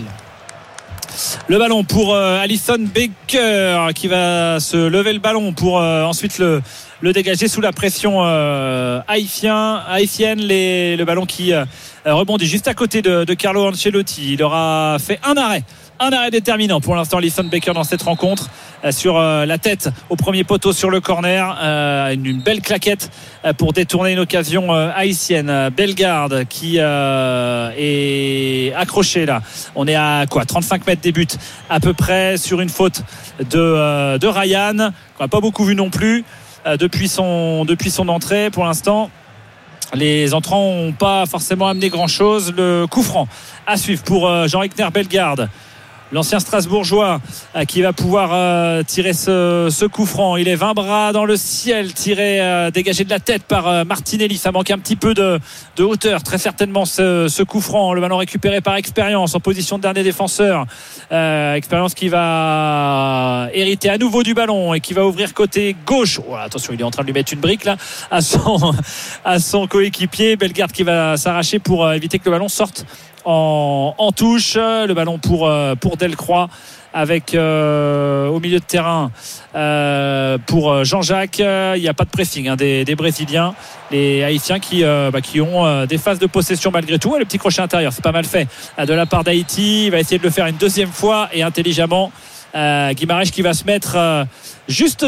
Le ballon pour euh, Alisson Becker qui va se lever le ballon pour euh, ensuite le, le dégager sous la pression euh, haïtien, haïtienne. Les, le ballon qui euh, rebondit juste à côté de, de Carlo Ancelotti. Il aura fait un arrêt. Un arrêt déterminant pour l'instant Alisson Becker dans cette rencontre euh, sur euh, la tête au premier poteau sur le corner, euh, une, une belle claquette euh, pour détourner une occasion euh, haïtienne. Bellegarde qui euh, est accroché là, on est à quoi trente-cinq mètres des buts à peu près sur une faute de, euh, de Ryan qu'on n'a pas beaucoup vu non plus euh, depuis, son, depuis son entrée. Pour l'instant les entrants n'ont pas forcément amené grand chose. Le coup franc à suivre pour euh, Jean-Rickner Bellegarde, l'ancien Strasbourgeois euh, qui va pouvoir euh, tirer ce, ce coup franc. Il est vingt bras dans le ciel, tiré, euh, dégagé de la tête par euh, Martinelli. Ça manque un petit peu de, de hauteur, très certainement ce, ce coup franc. Le ballon récupéré par Expérience en position de dernier défenseur. Euh, Expérience qui va hériter à nouveau du ballon et qui va ouvrir côté gauche. Oh, attention, il est en train de lui mettre une brique là à son, à son coéquipier. Bellegarde qui va s'arracher pour euh, éviter que le ballon sorte En, en touche. Le ballon pour, pour Delcroix avec euh, au milieu de terrain euh, pour Jean-Jacques. Il n'y a pas de pressing hein, des, des Brésiliens, les Haïtiens qui, euh, bah, qui ont euh, des phases de possession malgré tout. Et le petit crochet intérieur, c'est pas mal fait de la part d'Haïti. Il va essayer de le faire une deuxième fois et intelligemment. Euh, Guimarães qui va se mettre euh, juste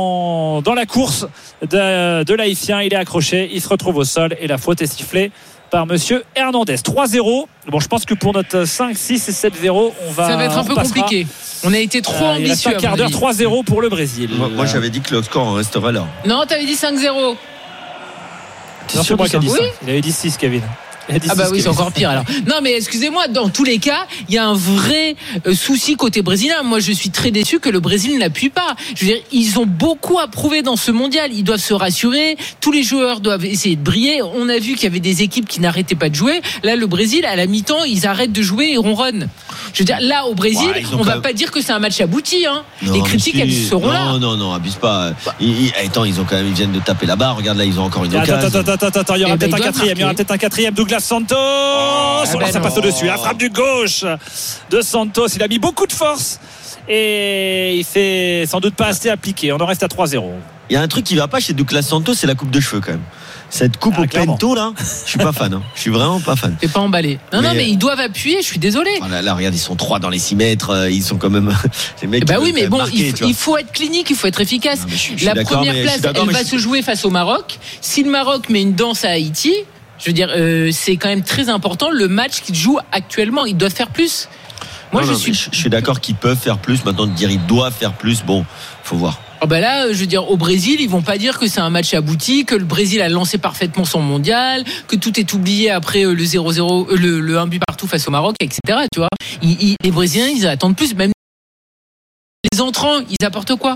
dans, dans la course de, de l'Haïtien. Il est accroché, il se retrouve au sol et la faute est sifflée par monsieur Hernandez. trois zéro. Bon, je pense que pour notre cinq, six et sept zéro, on va. Ça va être un peu compliqué. On a été trop euh, ambitieux. Il reste un quart d'heure. trois zéro pour le Brésil. Moi, moi j'avais dit que le score en resterait là. Non, t'avais dit cinq zéro. C'est sûr moi qui a dit ça. Il avait dit six, Kevin. Ah bah oui, c'est encore pire alors. Non mais excusez-moi, dans tous les cas, il y a un vrai euh, souci côté brésilien. Moi, je suis très déçu que le Brésil n'appuie pas. Je veux dire, ils ont beaucoup à prouver dans ce mondial. Ils doivent se rassurer. Tous les joueurs doivent essayer de briller. On a vu qu'il y avait des équipes qui n'arrêtaient pas de jouer. Là, le Brésil, à la mi-temps, ils arrêtent de jouer et ronronnent. Je veux dire, là, au Brésil, ouais, on va même... pas dire que c'est un match abouti. Hein. Non, les critiques, si... elles seront non, là. Non, non, non, abuse pas. Bah. Ils, ils, attends, ils ont quand même, ils viennent de taper là-bas. Regarde là, ils ont encore une occasion. Attends, attends, attends, attends, il y aura peut-être un quatrième. Il y aura peut-être un quatrième. Douglas Santos. Oh, ah ben ça non. passe au-dessus. La frappe du gauche de Santos. Il a mis beaucoup de force et il fait sans doute pas assez appliqué. On en reste à trois zéro. Il y a un truc qui va pas chez Douglas Santos, c'est la coupe de cheveux quand même. Cette coupe ah, au pento là, je suis pas fan. Hein. Je suis vraiment pas fan. T'es pas emballé. Non mais, non mais ils doivent appuyer. Je suis désolé. Oh là, là regarde, ils sont trois dans les six mètres. Ils sont quand même. Les mecs. Bah oui, mais bon, marquer, il, il faut être clinique, il faut être efficace. Non, je suis, je la première place, elle va je... se jouer face au Maroc. Si le Maroc met une danse à Haïti, je veux dire, euh, c'est quand même très important. Le match qu'ils jouent actuellement, ils doivent faire plus. Moi, non, je non, suis. Je, je suis d'accord qu'ils peuvent faire plus. Maintenant, de dire ils doivent faire plus, bon, faut voir. Oh ben là, je veux dire, au Brésil, ils vont pas dire que c'est un match abouti, que le Brésil a lancé parfaitement son mondial, que tout est oublié après le zéro zéro, le, le un but partout face au Maroc, et cetera. Tu vois, ils, ils, les Brésiliens, ils attendent plus. Même les entrants, ils apportent quoi?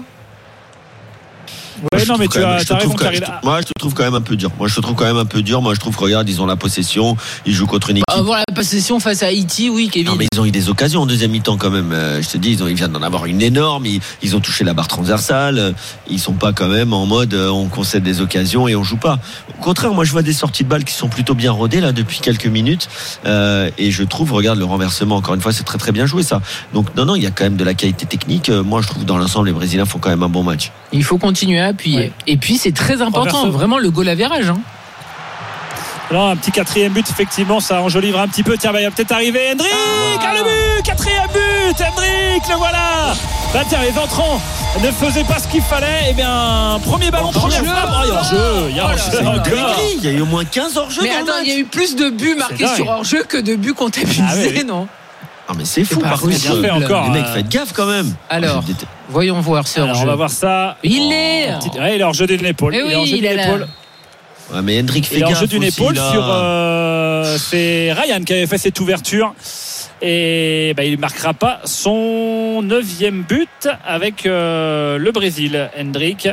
Ouais, non, mais tu as, as raison, Karim. Moi, je te trouve quand même un peu dur. Moi, je te trouve quand même un peu dur. Moi, je trouve que, regarde, ils ont la possession. Ils jouent contre une équipe. Bah, avoir la possession face à Haïti, oui, Kevin. Non, mais ils ont eu des occasions en deuxième mi-temps quand même. Euh, je te dis, ils, ont, ils viennent d'en avoir une énorme. Ils, ils ont touché la barre transversale. Ils sont pas quand même en mode euh, on concède des occasions et on joue pas. Au contraire, moi, je vois des sorties de balles qui sont plutôt bien rodées là depuis quelques minutes. Euh, et je trouve, regarde, le renversement, encore une fois, c'est très très bien joué ça. Donc, non, non, il y a quand même de la qualité technique. Euh, moi, je trouve dans l'ensemble, les Brésiliens font quand même un bon match. Il faut continuer à appuyer. Ouais. Et puis c'est très important, vraiment le goal average. Hein. Alors, un petit quatrième but, effectivement, ça enjolivera un petit peu. Tiens, bah, il va peut-être arriver Hendrick, ah, le but, quatrième but, Hendrick, le voilà. Bah, tiens, les entrants ne faisaient pas ce qu'il fallait. Eh bien, premier ballon, premier frappe. Oh, il y a hors-jeu, il y a hors-jeu encore. Il y a eu au moins quinze hors-jeu. Mais attends, il y a eu plus de buts marqués sur hors-jeu que de buts comptabilisés, ah, oui, oui. non? Ah mais c'est fou, par contre, bien fait encore. Les mecs, faites gaffe quand même. Alors, oh, voyons voir ce hors-jeu. On va voir ça. Il est. Oh, ouais, il est hors-jeu d'une épaule. Eh oui, il est hors-jeu d'une épaule. Ouais, mais Hendrick fait gaffe. Il est hors-jeu d'une épaule sur. Euh, c'est Ryan qui avait fait cette ouverture. Et bah, il ne marquera pas son neuvième but avec euh, le Brésil, Hendrick.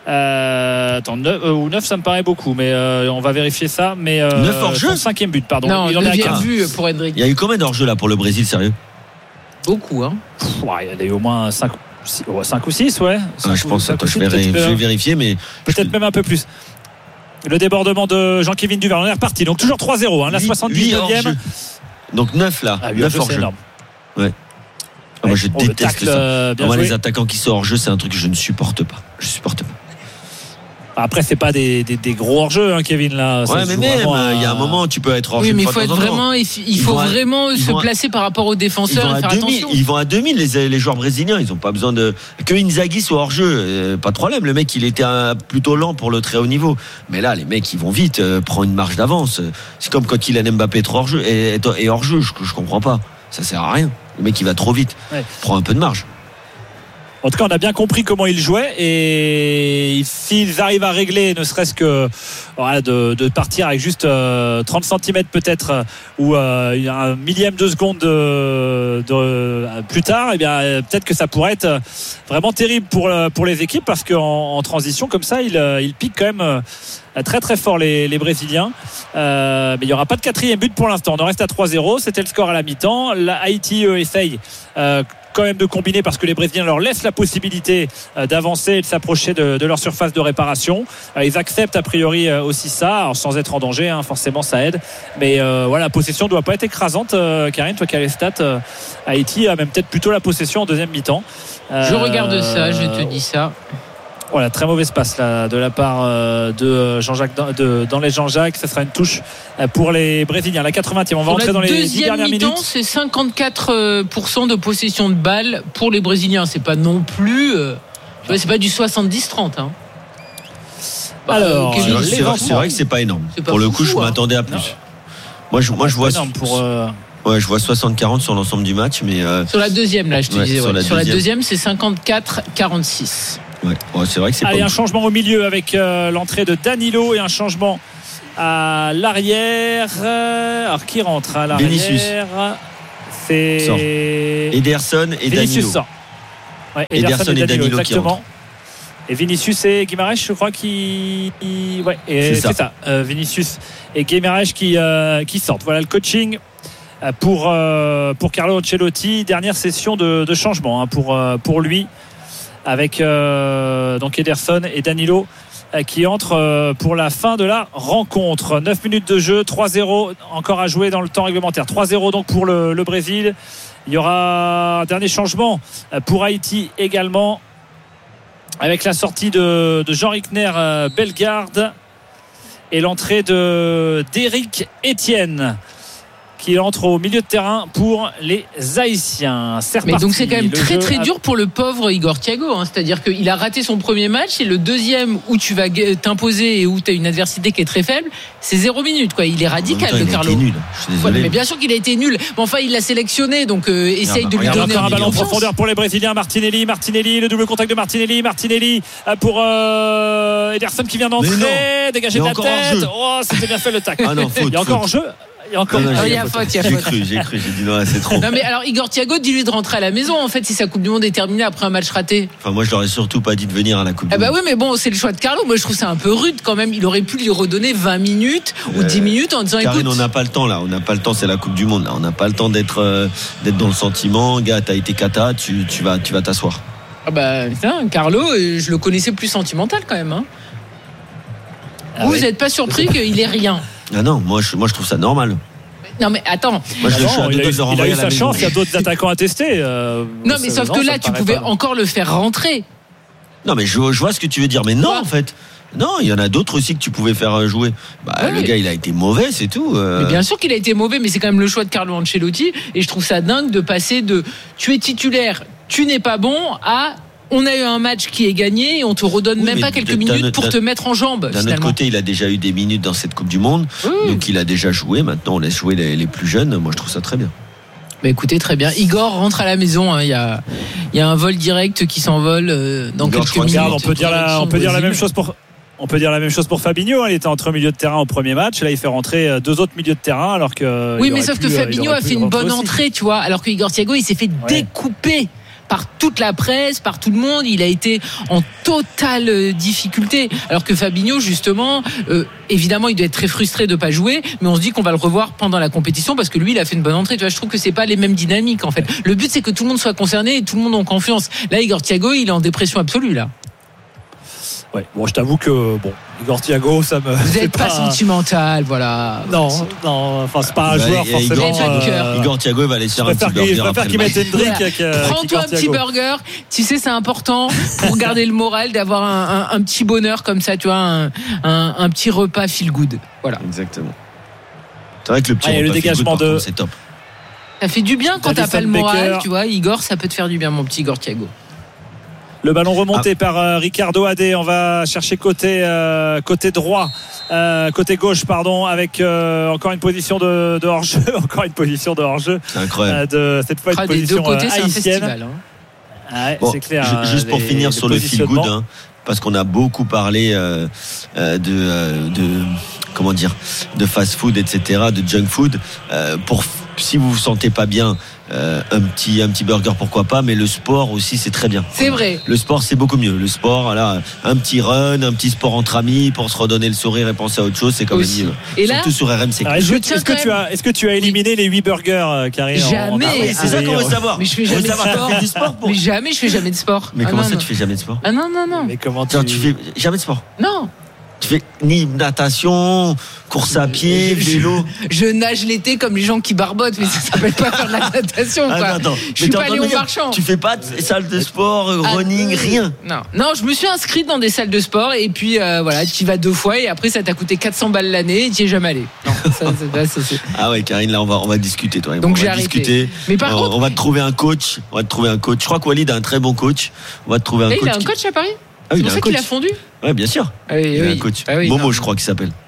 Euh, attends, neuf, euh, ou neuf ça me paraît beaucoup, mais euh, on va vérifier ça. Mais euh, neuf hors-jeu, cinquième but, pardon. Non, il en a quinze but pour Hendrick. Il y a eu combien d'hors-jeu là pour le Brésil, sérieux? Beaucoup, hein. Pff, ouais, il y en a eu au moins cinq, ouais, cinq ou six, ouais. Ah, je pense, attends, je vais, ré- je vais vérifier, mais peut-être même un peu plus. Le débordement de Jean-Kévin Duvert, on est reparti. Donc toujours trois zéro, hein, la soixante-dix-neuvième. Donc neuf là, ah, neuf hors-jeu. Ouais. Ah, moi je oh, déteste tacle, ça. euh, moi, les attaquants qui sortent hors-jeu, c'est un truc que je ne supporte pas. Je supporte pas. Après, c'est pas des, des, des gros hors-jeu, hein, Kevin, là. Ouais, mais même, il y a un moment, tu peux être hors-jeu. Oui, mais il faut être vraiment, il faut vraiment se placer par rapport aux défenseurs et faire attention. Ils vont à deux mille, les, les joueurs brésiliens. Ils ont pas besoin de, que Inzaghi soit hors-jeu. Euh, pas de problème. Le mec, il était un, plutôt lent pour le très haut niveau. Mais là, les mecs, ils vont vite, euh, prend une marge d'avance. C'est comme quand Kylian Mbappé est hors-jeu, et, et hors-jeu, je, je comprends pas. Ça sert à rien. Le mec, il va trop vite. Ouais. Prend un peu de marge. En tout cas, on a bien compris comment ils jouaient et s'ils arrivent à régler, ne serait-ce que voilà, de, de partir avec juste euh, trente centimètres peut-être ou euh, un millième de seconde de, de, euh, plus tard, eh bien peut-être que ça pourrait être vraiment terrible pour pour les équipes parce qu'en en transition comme ça, ils ils piquent quand même très très fort les, les Brésiliens. Euh, mais il n'y aura pas de quatrième but pour l'instant. On en reste à trois zéro. C'était le score à la mi-temps. La Haïti eux, essaye euh, quand même de combiner parce que les Brésiliens leur laissent la possibilité d'avancer et de s'approcher de, de leur surface de réparation. Ils acceptent a priori aussi ça, alors sans être en danger, hein, forcément ça aide. Mais euh, voilà, la possession ne doit pas être écrasante. Euh, Karine, toi qui as les stats, euh, Haïti a même peut-être plutôt la possession en deuxième mi-temps. Euh, je regarde ça, je te dis ça. Voilà, très mauvaise passe là, de la part de Jean-Jacques de, dans les Jean-Jacques. Ça sera une touche pour les Brésiliens. La quatre-vingtième, on va entrer dans les dix dernières minutes. C'est cinquante-quatre pour cent de possession de balles pour les Brésiliens. C'est pas non plus, euh, c'est pas du soixante-dix trente. Hein. Alors, c'est, vrai, c'est vrai que c'est pas énorme. C'est pas pour le coup, fou, je m'attendais à plus. Moi, je, moi, je vois. Pour, euh... Ouais, je vois soixante quarante sur l'ensemble du match, mais euh... sur la deuxième, là, je te ouais, disais. Sur, ouais. la, sur deuxième. la deuxième, c'est cinquante-quatre quarante-six. Ouais, ouais, c'est vrai que c'est Allez, pas un changement au milieu avec euh, l'entrée de Danilo et un changement à l'arrière. Alors, qui rentre à l'arrière? Vinicius. C'est sort. Ederson et Vinicius Danilo. sort. Ouais, Ederson, Ederson et Danilo, Danilo exactement. Et Vinicius et Guimaraes, je crois, qui. Ouais, et c'est ça. C'est ça. Euh, Vinicius et Guimaraes qui, euh, qui sortent. Voilà le coaching pour, euh, pour Carlo Ancelotti. Dernière session de, de changement hein, pour, euh, pour lui. Avec euh, donc Ederson et Danilo euh, qui entrent euh, pour la fin de la rencontre. neuf minutes de jeu, trois zéro encore à jouer dans le temps réglementaire. trois zéro donc pour le, le Brésil. Il y aura un dernier changement pour Haïti également, avec la sortie de, de Jean Rickner euh, Bellegarde et l'entrée de d'Éric Etienne qui entre au milieu de terrain pour les Haïtiens. C'est Mais donc c'est quand même très très dur pour le pauvre Igor Thiago hein. C'est-à-dire qu'il a raté son premier match et le deuxième où tu vas t'imposer et où tu as une adversité qui est très faible, c'est zéro minute quoi. Il est radical temps, le il Carlo. A été nul. Je suis désolé. Ouais, mais bien sûr qu'il a été nul. Mais enfin il l'a sélectionné donc euh, essaye ah, de lui donner encore un ballon en confiance. profondeur pour les Brésiliens. Martinelli, Martinelli, le double contact de Martinelli, Martinelli pour euh, Ederson qui vient d'entrer, dégagé de la tête. Oh, c'était bien fait le tac. Ah non, faute, il y a encore faute. jeu. Il y a encore non, non, il y a faute, il y a j'ai faute. cru, j'ai cru, j'ai dit non, c'est trop. Non mais alors Igor Thiago, dis-lui de rentrer à la maison en fait si sa Coupe du Monde est terminée après un match raté. Enfin moi je l'aurais surtout pas dit de venir à la Coupe ah du bah Monde. oui mais bon c'est le choix de Carlo. Moi je trouve ça un peu rude quand même. Il aurait pu lui redonner vingt minutes ou euh, dix minutes en disant Karine, écoute. on n'a pas le temps là, on n'a pas le temps, c'est la Coupe du Monde là. On n'a pas le temps d'être euh, d'être dans le sentiment. Gars, t'as été cata, tu, tu vas tu vas t'asseoir. Ah bah putain, Carlo, je le connaissais plus sentimental quand même. Hein. Ah vous n'êtes ouais. pas surpris qu'il ait rien? Ah non, moi je moi je trouve ça normal. Non mais attends, moi, je non, suis à il, a eu, il a eu sa chance, il y a maison. d'autres attaquants à tester. Euh, non mais sauf non, que là tu pouvais pas. encore le faire rentrer. Non mais je, je vois ce que tu veux dire, mais non ouais. en fait. Non, il y en a d'autres aussi que tu pouvais faire jouer. Bah, ouais. Le gars, il a été mauvais, c'est tout. Euh... Mais bien sûr qu'il a été mauvais, mais c'est quand même le choix de Carlo Ancelotti. Et je trouve ça dingue de passer de tu es titulaire, tu n'es pas bon, à on a eu un match qui est gagné et on te redonne oui, même pas quelques minutes pour te mettre en jambes. D'un autre côté, il a déjà eu des minutes dans cette Coupe du Monde, oui. donc il a déjà joué. Maintenant, on laisse jouer les, les plus jeunes. Moi, je trouve ça très bien. Bah écoutez, très bien. Igor rentre à la maison. Il hein. y a, il y a un vol direct qui s'envole euh, dans Igor, quelques minutes. Regarde, on peut dire la, on peut dire la même chose pour. On peut dire la même chose pour Fabinho. Il était entre milieu de terrain au premier match. Là, il fait rentrer deux autres milieux de terrain, alors que. Oui, mais sauf pu, que Fabinho a fait une bonne aussi. entrée, tu vois, alors que Igor Thiago, il s'est fait ouais. découper par toute la presse, par tout le monde. Il a été en totale difficulté. Alors que Fabinho, justement, euh, évidemment, il doit être très frustré de pas jouer, mais on se dit qu'on va le revoir pendant la compétition parce que lui, il a fait une bonne entrée. Tu vois, je trouve que c'est pas les mêmes dynamiques, en fait. Le but, c'est que tout le monde soit concerné et tout le monde en confiance. Là, Igor Thiago, il est en dépression absolue, là. Ouais, bon, je t'avoue que bon, Igor Thiago, ça me. Vous n'êtes pas, pas sentimental, voilà. Non, non, enfin, c'est pas un bah, joueur forcément. Igor, euh, Igor Thiago, il va aller faire un petit burger. Je préfère qu'il mette Hendrick voilà. avec. Euh, Prends-toi un petit burger. Tu sais, c'est important pour garder le moral d'avoir un, un, un petit bonheur comme ça, tu vois, un, un, un petit repas feel good. Voilà. Exactement. C'est vrai que le petit ah, repas le dégagement feel good, de. C'est top. Ça fait du bien quand t'as pas le moral, tu vois. Igor, ça peut te faire du bien, mon petit Igor Thiago. Le ballon remonté ah. par euh, Ricardo Adé. On va chercher côté euh, côté droit, euh, côté gauche, pardon, avec euh, encore une position de, de hors-jeu, encore une position de hors-jeu. C'est incroyable. Euh, de cette fois une ah, position des deux côtés, euh, c'est haïtienne. un festival, hein. Ouais, bon, c'est clair. Juste, juste pour les, finir les sur le feel good, hein, parce qu'on a beaucoup parlé euh, euh, de, euh, de comment dire, de fast-food, et cetera, de junk food. Euh, pour si vous vous sentez pas bien. Euh, un petit un petit burger pourquoi pas, mais le sport aussi c'est très bien. C'est vrai. Le sport c'est beaucoup mieux. Le sport, voilà, un petit run, un petit sport entre amis pour se redonner le sourire et penser à autre chose, c'est quand aussi. même mieux. Et là, surtout sur R M C. Alors, est-ce, que, est-ce que tu as est-ce que tu as éliminé oui. les huit burgers, Karine? Jamais. En... Ah oui, c'est ah, ça qu'on veut savoir. Mais je fais jamais de sport. Du sport pour... Mais jamais je fais jamais de sport. Mais ah, comment non, ça non. tu fais jamais de sport? Ah non non non. Mais comment tu... Non, tu fais jamais de sport? Non. Tu fais ni natation, course à pied, je, vélo. Je, je nage l'été comme les gens qui barbotent, mais ça s'appelle pas faire de la natation, quoi. Ah, attends, je suis pas Léon Marchand. Tu fais pas de salle de sport, ah, running, rien. Non, non, je me suis inscrite dans des salles de sport et puis euh, voilà, tu y vas deux fois et après ça t'a coûté quatre cents balles l'année et tu y es jamais allé. Non, ça, ça, ça, c'est... Ah ouais, Karine, là on va on va discuter, toi. Donc on j'ai va arrêté. Discuter. Mais par on, contre, on va te trouver un coach. On va te trouver un coach. Je crois que Walid a un très bon coach. On va te trouver un là, coach. Il a un qui... coach à Paris. Ah oui, c'est pour ça qu'il a fondu. Ouais, bien sûr. Ah oui, il oui. a un coach. Ah oui, Momo, non. je crois qu'il s'appelle.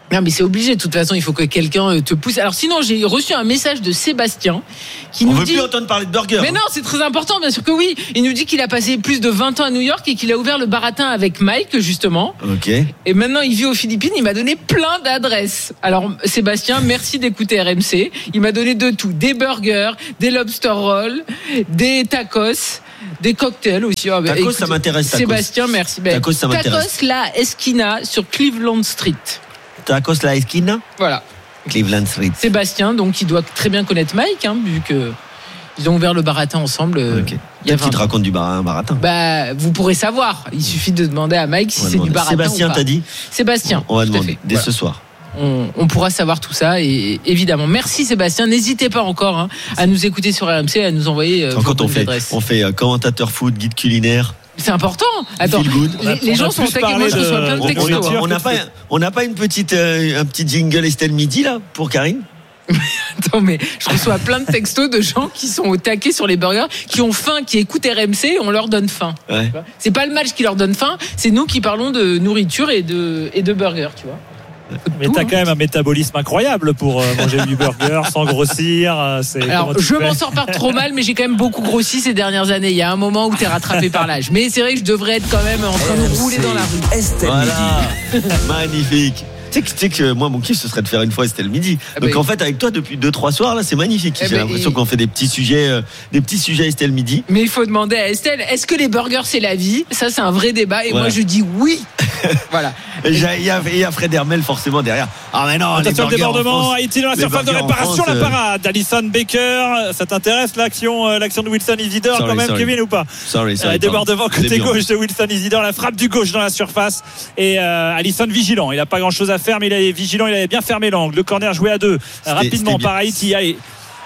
Non mais c'est obligé, de toute façon il faut que quelqu'un te pousse. Alors sinon j'ai reçu un message de Sébastien qui On nous veut dit... plus entendre parler de burger. Mais non, c'est très important, bien sûr que oui. Il nous dit qu'il a passé plus de vingt ans à New York et qu'il a ouvert le baratin avec Mike justement. Ok. Et maintenant il vit aux Philippines, il m'a donné plein d'adresses. Alors Sébastien, merci d'écouter R M C. Il m'a donné de tout, des burgers, des lobster rolls, des tacos, des cocktails aussi. Oh, bah, Tacos, écoute, ça m'intéresse. Tacos. Sébastien, merci. Ben, Tacos, ça m'intéresse. Tacos La Esquina sur Cleveland Street. Tacos La Esquina. Voilà. Cleveland Street. Sébastien, donc il doit très bien connaître Mike, hein, vu que ils ont ouvert le baratin ensemble. Ok. Peut-être qu'il te raconte du bar, un baratin. Bah, vous pourrez savoir. Il suffit de demander à Mike si c'est demander. du baratin. Sébastien, ou pas. t'as dit. Sébastien. On va demander dès voilà. ce soir. On, on pourra savoir tout ça et évidemment. Merci Sébastien. N'hésitez pas encore hein, à nous écouter sur R M C, à nous envoyer euh, vos quand on fait, adresses. on fait euh, commentateur foot, guide culinaire. C'est important. Attends, les, les gens sont taqués. Moi, je reçois plein de textos. On n'a pas, on n'a pas une petite, euh, un petit jingle Estelle Midi là pour Karine. Attends, mais je reçois plein de textos de gens qui sont au taquet sur les burgers, qui ont faim, qui écoutent R M C et on leur donne faim. Ouais. C'est pas le match qui leur donne faim, c'est nous qui parlons de nourriture et de, et de burgers, tu vois. Mais t'as quand même un métabolisme incroyable pour euh, manger du burger sans grossir. Euh, c'est, Alors, je m'en sors pas trop mal, mais j'ai quand même beaucoup grossi ces dernières années. Il y a un moment où t'es rattrapé par l'âge. Mais c'est vrai que je devrais être quand même en train de rouler dans la rue. Estelle Midi. Magnifique. Tu sais, que, tu sais que moi, mon kiff, ce serait de faire une fois Estelle Midi. Ah Donc bah, en fait, avec toi, depuis deux trois soirs, là, c'est magnifique. Eh J'ai bah, l'impression et... qu'on fait des petits sujets, euh, des petits sujets Estelle Midi. Mais il faut demander à Estelle, est-ce que les burgers c'est la vie ? Ça, c'est un vrai débat. Et voilà. moi, je dis oui. Voilà. Et il y a, y a Fred Hermel forcément derrière. Ah mais non, attention, les débordement, Haïti dans la surface de réparation, France, la parade. Alison Baker, ça t'intéresse l'action, euh, l'action de Wilson Isidore sorry, quand même, sorry. Kevin ou pas? Sorry, sorry. Euh, débordement côté gauche de Wilson Isidore, la frappe du gauche dans la surface et euh, Alison vigilant. Il n'a pas grand chose à faire, mais il est vigilant, il avait bien fermé l'angle. Le corner joué à deux, c'était, rapidement c'était par Haïti. Allez.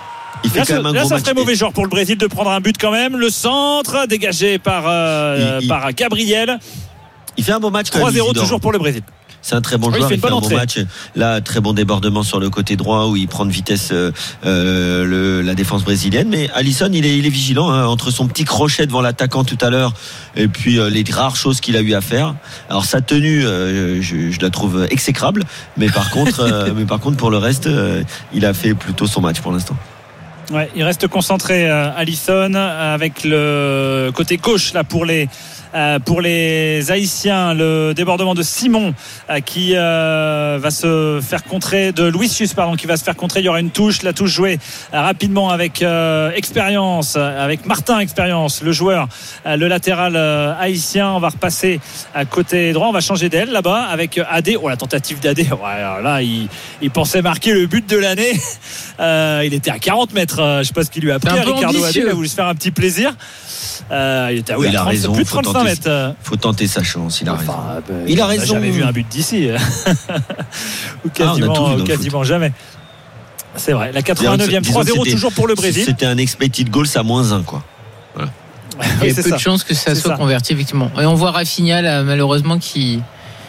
Il fait là, quand même un là gros ça match. serait mauvais genre pour le Brésil de prendre un but quand même. Le centre dégagé par, euh, il, il, par Gabriel. Il fait un bon match. trois zéro toujours pour le Brésil. C'est un très bon joueur, oui, il fait, il fait un entrée. bon match. Là, très bon débordement sur le côté droit où il prend de vitesse euh, euh, le, la défense brésilienne. Mais Alisson, il est, il est vigilant hein, entre son petit crochet devant l'attaquant tout à l'heure et puis euh, les rares choses qu'il a eu à faire. Alors sa tenue, euh, je, je la trouve exécrable, mais par contre, euh, mais par contre pour le reste, euh, il a fait plutôt son match pour l'instant. Ouais, il reste concentré euh, Alisson avec le côté gauche là pour les euh, pour les Haïtiens, le débordement de Simon euh, qui euh, va se faire contrer de Luisius pardon qui va se faire contrer. Il y aura une touche, la touche jouée euh, rapidement avec euh, expérience, avec Martin expérience, le joueur, euh, le latéral euh, haïtien. On va repasser à côté droit, on va changer d'aile là-bas avec Adé. Oh la tentative d'Adé, ouais, alors là il, il pensait marquer le but de l'année. Euh, il était à quarante mètres. Je sais pas ce qu'il lui a pris à Ricardo Adé. Il a voulu se faire un petit plaisir. Euh, il était à oui, il a trente, raison, plus de trente-cinq tenter, mètres. Faut tenter sa chance. Il a enfin, raison. Bah, il a on raison. J'ai jamais vu un but d'ici. ou quasiment, ah, ou quasiment jamais. C'est vrai. La quatre-vingt-neuvième, disons, trois zéro toujours pour le Brésil. C'était un expected goals à moins un quoi. Voilà. Il y a peu ça. de chances que ça c'est soit ça. converti effectivement. Et on voit Rafinha là, malheureusement qui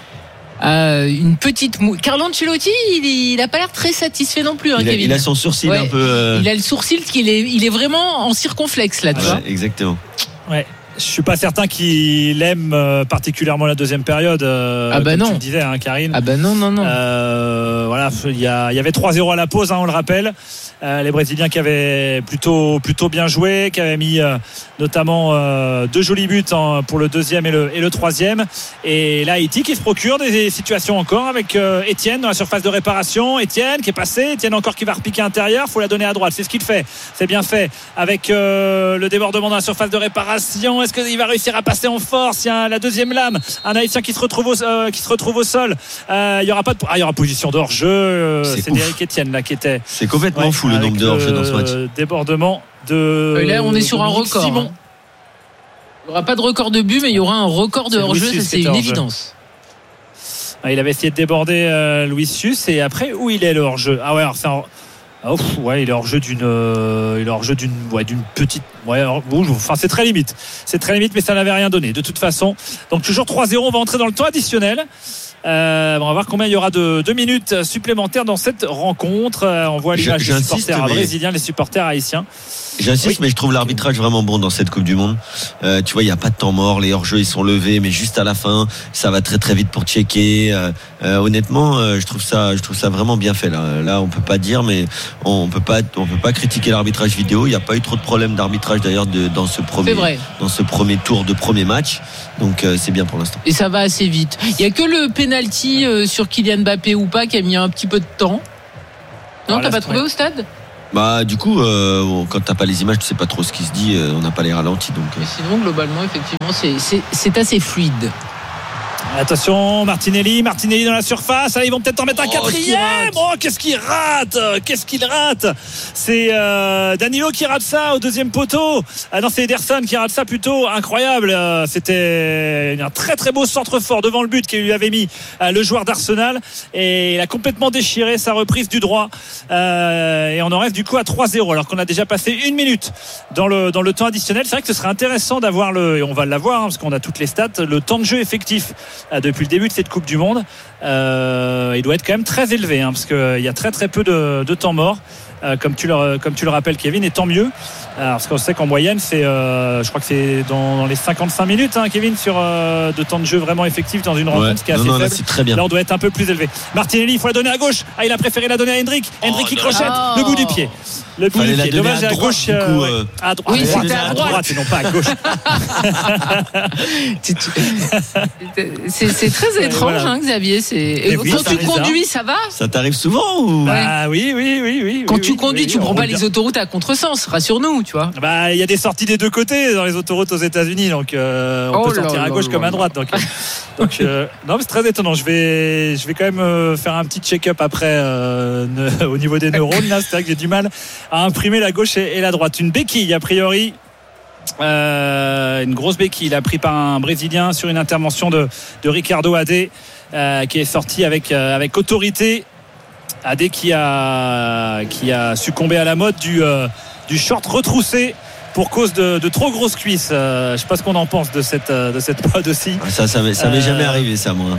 a une petite mou. Carlo Ancelotti, il, il a pas l'air très satisfait non plus, hein, il, a, Kevin. il a son sourcil ouais, un peu. Euh... Il a le sourcil qui est, il est vraiment en circonflexe là, tu ouais, vois. Exactement. Ouais. Je suis pas certain qu'il aime particulièrement la deuxième période. Euh, ah bah comme non. tu le disais, hein, Karine. Ah bah non, non, non. Euh, voilà, il y, a, il y avait trois zéro à la pause, hein, on le rappelle. Euh, les Brésiliens qui avaient plutôt plutôt bien joué, qui avaient mis euh, notamment euh, deux jolis buts hein, pour le deuxième et le, et le troisième. Et là, Haïti qui se procure des situations encore avec euh, Etienne dans la surface de réparation. Etienne qui est passé, Etienne encore qui va repiquer intérieur. Faut la donner à droite. C'est ce qu'il fait. C'est bien fait avec euh, le débordement dans la surface de réparation. Est-ce qu'il va réussir à passer en force? Il y a la deuxième lame, un Haïtien qui se retrouve au, euh, qui se retrouve au sol. Euh, il y aura pas de, ah, il y aura position de hors-jeu. Euh, c'est c'est Derrick Etienne là qui était. C'est complètement ouais, fou le nombre de hors-jeu dans ce match. Débordement de. Et là, on est sur un record. Simon. Hein. Il n'y aura pas de record de but, mais il y aura un record de c'est hors-jeu. Luisius ça, c'est une évidence. Ah, il avait essayé de déborder euh, Luisius et après où il est le hors-jeu? Ah ouais, alors c'est un... Oh, ouais, il est hors jeu d'une, euh, il est hors jeu d'une, ouais, d'une petite, ouais, rouge. Enfin, c'est très limite. C'est très limite, mais ça n'avait rien donné de toute façon. Donc toujours trois zéro. On va entrer dans le temps additionnel. Euh, on va voir combien il y aura de, de minutes supplémentaires dans cette rencontre. Euh, on voit l'image des supporters mais... brésiliens, les supporters haïtiens. J'insiste, oui. mais je trouve l'arbitrage vraiment bon dans cette Coupe du Monde. Euh, tu vois, il n'y a pas de temps mort, les hors-jeux ils sont levés, mais juste à la fin, ça va très très vite pour checker. Euh, euh, honnêtement, euh, je trouve ça, je trouve ça vraiment bien fait. Là, là, on peut pas dire, mais on peut pas, on peut pas critiquer l'arbitrage vidéo. Il n'y a pas eu trop de problèmes d'arbitrage d'ailleurs de, dans ce premier, dans ce premier tour de premier match. Donc euh, c'est bien pour l'instant. Et ça va assez vite. Il y a que le penalty euh, sur Kylian Mbappé ou pas qui a mis un petit peu de temps. Non, voilà, t'as pas trouvé ouais. au stade? Bah du coup euh, bon, quand t'as pas les images tu sais pas trop ce qui se dit, euh, on n'a pas les ralentis donc euh... sinon globalement effectivement c'est, c'est, c'est assez fluide. Attention, Martinelli, Martinelli dans la surface. Là, ils vont peut-être en mettre un oh, quatrième. Oh, qu'est-ce qu'il rate, qu'est-ce qu'il rate. C'est euh, Danilo qui rate ça au deuxième poteau. Ah non, c'est Ederson qui rate ça plutôt. Incroyable. C'était un très très beau centre fort devant le but qu'il lui avait mis le joueur d'Arsenal. Et il a complètement déchiré sa reprise du droit. Euh, et on en reste du coup à trois zéro alors qu'on a déjà passé une minute dans le, dans le temps additionnel. C'est vrai que ce serait intéressant d'avoir le, et on va l'avoir hein, parce qu'on a toutes les stats, le temps de jeu effectif depuis le début de cette Coupe du Monde. Euh, il doit être quand même très élevé hein, parce qu'il y a très très peu de, de temps mort euh, comme, tu le, comme tu le rappelles Kevin, et tant mieux alors, parce qu'on sait qu'en moyenne c'est euh, je crois que c'est dans, dans les cinquante-cinq minutes hein, Kevin sur euh, de temps de jeu vraiment effectif dans une rencontre ouais, qui est assez non, non, faible. Là, c'est très bien. Là on doit être un peu plus élevé. Martinelli, il faut la donner à gauche. Ah, il a préféré la donner à Hendrick. Hendrick oh, qui crochette oh. le bout du pied. Le bout du pied. Dommage à, à gauche. Du coup, euh, ouais. À droite. Oui, c'était à, à droite. droite et non pas à gauche. c'est, c'est très étrange, voilà. hein, Xavier. C'est... Oui, quand tu conduis, ça va? Ça t'arrive souvent ou... Bah oui, oui, oui, oui. Quand oui, tu oui, conduis, oui, tu oui, prends pas les autoroutes à contresens. Rassure-nous, tu vois. Bah il y a des sorties des deux côtés dans les autoroutes aux États-Unis, donc euh, on oh peut là sortir là à gauche là comme là à droite. Donc, donc euh, non, mais c'est très étonnant. Je vais, je vais quand même euh, faire un petit check-up après euh, ne, au niveau des neurones. Là, c'est vrai que j'ai du mal à imprimer la gauche et, et la droite. Une béquille a priori. Euh, une grosse béquille, il a pris par un Brésilien sur une intervention de, de Ricardo Adé euh, qui est sorti avec, euh, avec autorité. Adé qui a, qui a succombé à la mode du, euh, du short retroussé pour cause de, de trop grosses cuisses. Euh, je sais pas ce qu'on en pense de cette, de cette mode aussi. Ça, ça, m'est, ça m'est euh... jamais arrivé ça moi.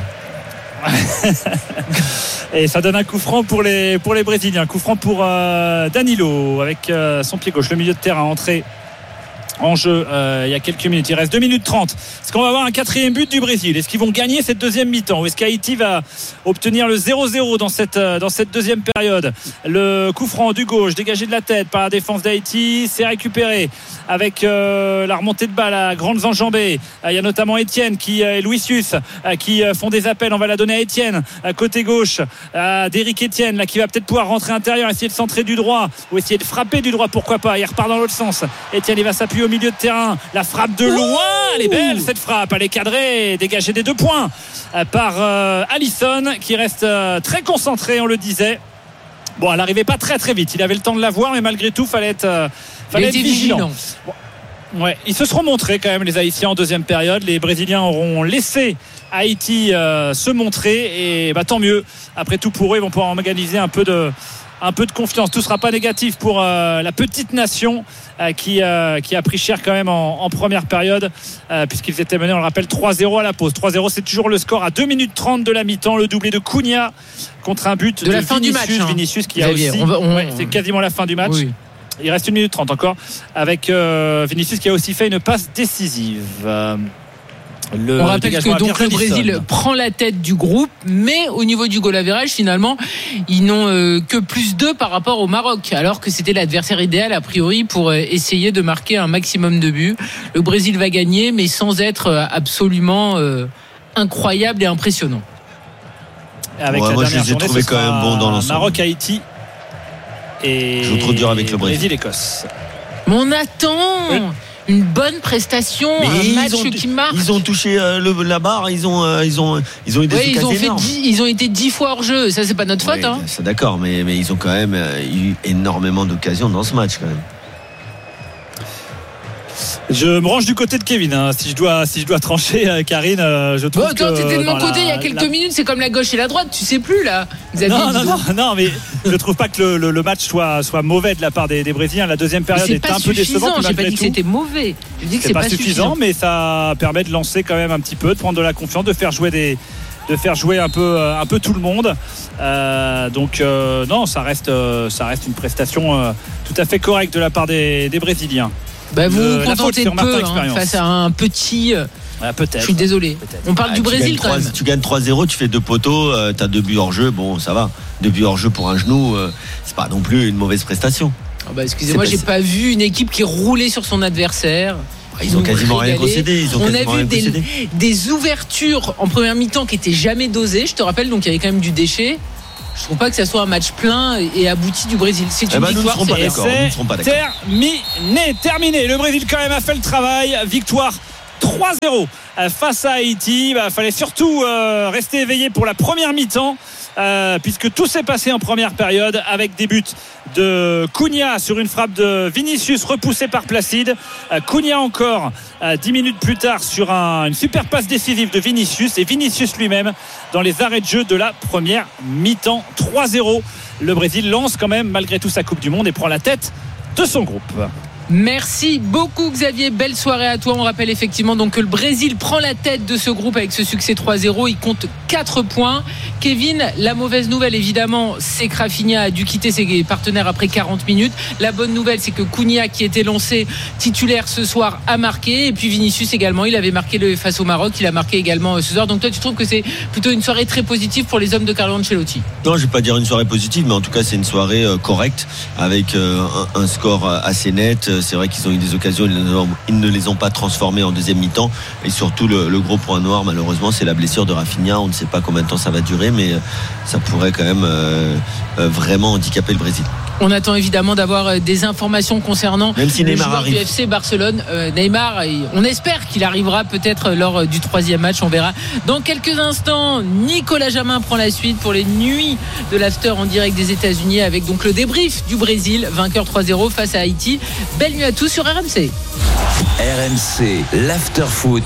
Et ça donne un coup franc pour les, pour les Brésiliens. Coup franc pour euh, Danilo avec euh, son pied gauche, le milieu de terrain entré en jeu euh, il y a quelques minutes. Il reste deux minutes trente. Est-ce qu'on va avoir un quatrième but du Brésil? Est-ce qu'ils vont gagner cette deuxième mi-temps ou est-ce qu'Haïti va obtenir le zéro zéro dans cette, dans cette deuxième période? Le coup franc du gauche dégagé de la tête par la défense d'Haïti, c'est récupéré avec euh, la remontée de balle à grandes enjambées. Il y a notamment Etienne qui, et Luisius qui font des appels. On va la donner à Etienne côté gauche, à d'Éric Etienne là, qui va peut-être pouvoir rentrer intérieur, essayer de centrer du droit ou essayer de frapper du droit, pourquoi pas. Il repart dans l'autre sens. Etienne il va s'appuyer au milieu de terrain, la frappe de loin, elle est belle cette frappe, elle est cadrée, dégagée des deux points par euh, Alisson qui reste euh, très concentré, on le disait. Bon, elle n'arrivait pas très très vite, il avait le temps de la voir, mais malgré tout fallait être, euh, fallait être vigilant, vigilant. Bon, ouais, ils se seront montrés quand même les Haïtiens en deuxième période. Les Brésiliens auront laissé Haïti euh, se montrer et bah, tant mieux, après tout pour eux, ils vont pouvoir organiser un peu de un peu de confiance. Tout ne sera pas négatif pour euh, la petite nation euh, qui, euh, qui a pris cher quand même en, en première période euh, puisqu'ils étaient menés, on le rappelle, trois zéro à la pause. trois zéro, c'est toujours le score à deux minutes trente de la mi-temps. Le doublé de Cunha contre un but de, de la Vinicius, fin du match, hein. Vinicius qui Xavier, a aussi... On va, on... Ouais, c'est quasiment la fin du match. Oui. Il reste une minute trente encore avec euh, Vinicius qui a aussi fait une passe décisive. Euh, Le On rappelle que donc le Brésil prend la tête du groupe, mais au niveau du goal average, finalement, ils n'ont euh, que plus deux par rapport au Maroc, alors que c'était l'adversaire idéal a priori pour euh, essayer de marquer un maximum de buts. Le Brésil va gagner, mais sans être euh, absolument euh, incroyable et impressionnant. Avec ouais, la moi, dernière je les ai trouvés quand même bons dans l'ensemble. Maroc-Haïti et je trop dur avec le Brésil. Brésil-Écosse. Mais on attend. Oui. Une bonne prestation, mais un match ont, qui marque. Ils ont touché euh, le, la barre, ils ont, euh, ils ont, ils ont eu des ouais, occasions ils ont fait énormes. dix, ils ont été dix fois hors jeu. Ça, c'est pas notre faute. Ouais, hein. C'est d'accord, mais, mais ils ont quand même euh, eu énormément d'occasions dans ce match quand même. Je me range du côté de Kevin, hein. si je dois si je dois trancher, euh, Karine, euh, je trouve bon, attends, que t'étais de mon côté la, il y a quelques la... minutes, c'est comme la gauche et la droite, tu sais plus là. Xavier, non, non, non, non, mais je trouve pas que le, le, le match soit soit mauvais de la part des, des Brésiliens. La deuxième période est un peu décevante. J'ai pas dit que c'était mauvais. Je dis que c'est, c'est pas, pas suffisant, suffisant, mais ça permet de lancer quand même un petit peu, de prendre de la confiance, de faire jouer des de faire jouer un peu un peu tout le monde. Euh, donc euh, non, ça reste euh, ça reste une prestation euh, tout à fait correcte de la part des, des Brésiliens. Bah vous Le, vous contentez de peu hein, face à un petit. Ah, peut-être. Je suis désolé. Peut-être. On parle ah, du Brésil quand même. Tu gagnes trois zéro, tu fais deux poteaux, euh, t'as deux buts hors jeu, bon ça va. Deux buts hors jeu pour un genou, euh, c'est pas non plus une mauvaise prestation. Oh bah, excusez-moi, c'est j'ai pas, pas vu une équipe qui roulait sur son adversaire. Ils ont quasiment rien concédé. Ils ont On a vu des, des ouvertures en première mi-temps qui étaient jamais dosées. Je te rappelle, donc il y avait quand même du déchet. Je trouve pas que ça soit un match plein et abouti du Brésil. C'est une eh ben, victoire. Nous ne serons pas d'accord. Terminé, terminé. Le Brésil quand même a fait le travail. Victoire trois zéro face à Haïti. Il bah, fallait surtout euh, rester éveillé pour la première mi-temps. Euh, puisque tout s'est passé en première période avec des buts de Cunha sur une frappe de Vinicius repoussée par Placide. euh, Cunha encore euh, dix minutes plus tard sur un, une super passe décisive de Vinicius, et Vinicius lui-même dans les arrêts de jeu de la première mi-temps. Trois zéro. Le Brésil lance quand même malgré tout sa Coupe du Monde et prend la tête de son groupe. Merci beaucoup Xavier, belle soirée à toi. On rappelle effectivement donc que le Brésil prend la tête de ce groupe avec ce succès trois zéro. Il compte quatre points. Kevin, la mauvaise nouvelle évidemment, c'est que Rafinha a dû quitter ses partenaires après quarante minutes. La bonne nouvelle, c'est que Cunha, qui était lancé titulaire ce soir, a marqué. Et puis Vinicius également, il avait marqué le face au Maroc, il a marqué également ce soir. Donc toi, tu trouves que c'est plutôt une soirée très positive pour les hommes de Carlo Ancelotti? Non, je vais pas dire une soirée positive, mais en tout cas c'est une soirée correcte avec un, un score assez net. C'est vrai qu'ils ont eu des occasions, ils ne les ont pas transformées en deuxième mi-temps. Et surtout, le, le gros point noir, malheureusement, c'est la blessure de Rafinha. On ne sait pas combien de temps ça va durer, mais ça pourrait quand même euh, vraiment handicaper le Brésil. On attend évidemment d'avoir des informations concernant Même si le Neymar joueur arrive. du F C Barcelone. Euh, Neymar, on espère qu'il arrivera peut-être lors du troisième match. On verra dans quelques instants. Nicolas Jamin prend la suite pour les nuits de l'after en direct des États-Unis avec donc le débrief du Brésil, vainqueur trois zéro face à Haïti. Belle nuit à tous sur R M C. R M C, l'after foot.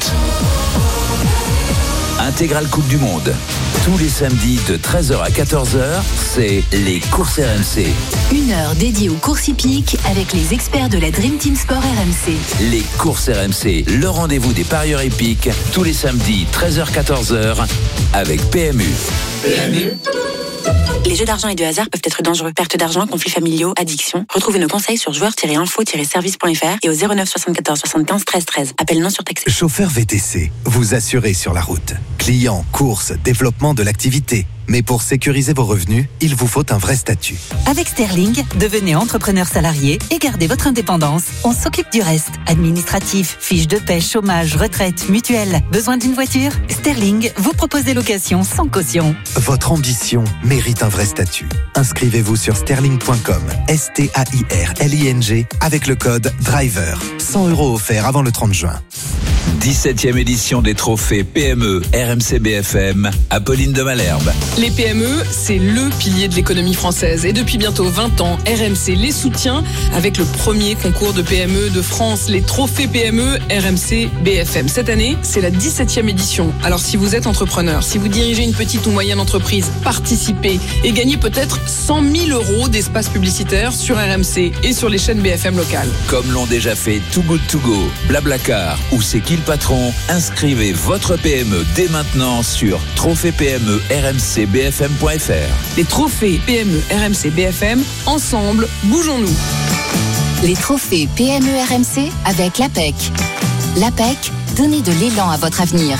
Intégrale Coupe du Monde. Tous les samedis de treize heures à quatorze heures, c'est les courses R M C. Une heure dédiée aux courses hippiques avec les experts de la Dream Team Sport R M C. Les courses R M C, le rendez-vous des parieurs hippiques, tous les samedis treize heures à quatorze heures avec P M U. P M U. Les jeux d'argent et de hasard peuvent être dangereux. Perte d'argent, conflits familiaux, addiction. Retrouvez nos conseils sur joueurs tiret info tiret service point f r et au zéro neuf soixante-quatorze soixante-quinze treize treize. Appel non surtaxé. Chauffeur V T C, vous assurez sur la route. Clients, courses, développement de l'activité. Mais pour sécuriser vos revenus, il vous faut un vrai statut. Avec Sterling, devenez entrepreneur salarié et gardez votre indépendance. On s'occupe du reste. Administratif, fiches de paie, chômage, retraite, mutuelle. Besoin d'une voiture? Sterling vous propose des locations sans caution. Votre ambition mérite un vrai statut. Inscrivez-vous sur sterling point com, S T A I R L I N G, avec le code DRIVER. cent euros offerts avant le trente juin. dix-septième édition des trophées P M E R M C B F M, Apolline de Malherbe. Les P M E, c'est le pilier de l'économie française. Et depuis bientôt vingt ans, R M C les soutient avec le premier concours de P M E de France, les trophées P M E R M C B F M. Cette année, c'est la dix-septième édition. Alors si vous êtes entrepreneur, si vous dirigez une petite ou moyenne entreprise, participez et gagnez peut-être cent mille euros d'espace publicitaire sur R M C et sur les chaînes B F M locales. Comme l'ont déjà fait Too Good To Go, Blablacar ou C'est qui le patron, inscrivez votre P M E dès maintenant sur trophée P M E R M C B F M point F R. Les trophées P M E R M C B F M, ensemble, bougeons-nous. Les trophées P M E R M C avec l'A P E C. L'A P E C, donnez de l'élan à votre avenir.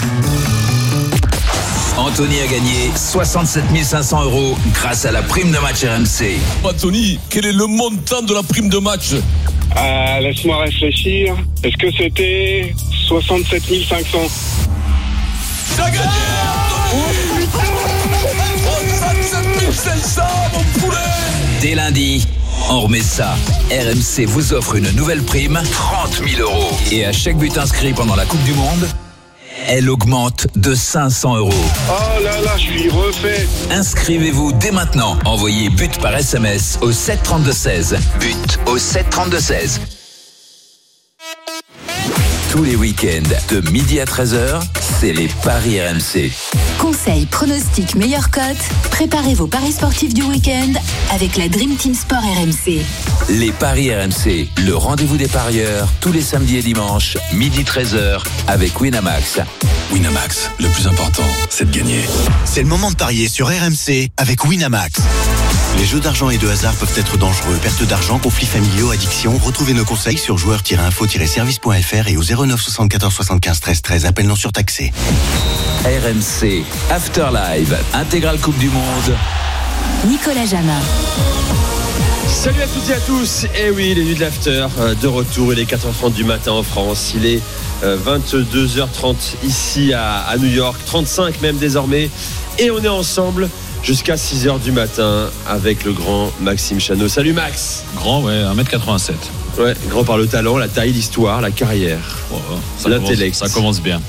Anthony a gagné soixante-sept mille cinq cents euros grâce à la prime de match R M C. Anthony, quel est le montant de la prime de match? euh, Laisse-moi réfléchir. Est-ce que c'était soixante-sept mille cinq cents? T'as gagné, Anthony! soixante-sept mille cinq cents, mon poulet! Dès lundi, on remet ça. R M C vous offre une nouvelle prime, trente mille euros. Et à chaque but inscrit pendant la Coupe du Monde, elle augmente de cinq cents euros. Oh là là, je suis refait. Inscrivez-vous dès maintenant. Envoyez but par S M S au sept trente-deux seize. But au sept trente-deux seize. Tous les week-ends, de midi à treize heures, c'est les paris R M C. Conseils, pronostics, meilleures cotes. Préparez vos paris sportifs du week-end avec la Dream Team Sport R M C. Les paris R M C, le rendez-vous des parieurs, tous les samedis et dimanches, midi treize heures, avec Winamax. Winamax, le plus important, c'est de gagner. C'est le moment de parier sur R M C avec Winamax. Les jeux d'argent et de hasard peuvent être dangereux. Perte d'argent, conflits familiaux, addiction. Retrouvez nos conseils sur joueurs tiret info tiret service point f r et au zéro neuf soixante-quatorze soixante-quinze treize treize. Appel non surtaxé. R M C, Afterlive, intégrale Coupe du Monde. Nicolas Jamin. Salut à toutes et à tous. Et oui, les nuits de l'after de retour. Il est quatre heures trente du matin en France. Il est vingt-deux heures trente ici à, à New York, trente-cinq même désormais. Et on est ensemble jusqu'à six heures du matin avec le grand Maxime Chano. Salut Max. Grand, ouais, un mètre quatre-vingt-sept. Ouais, grand par le talent, la taille, l'histoire, la carrière, oh, ça l'intellect. Commence, ça commence bien.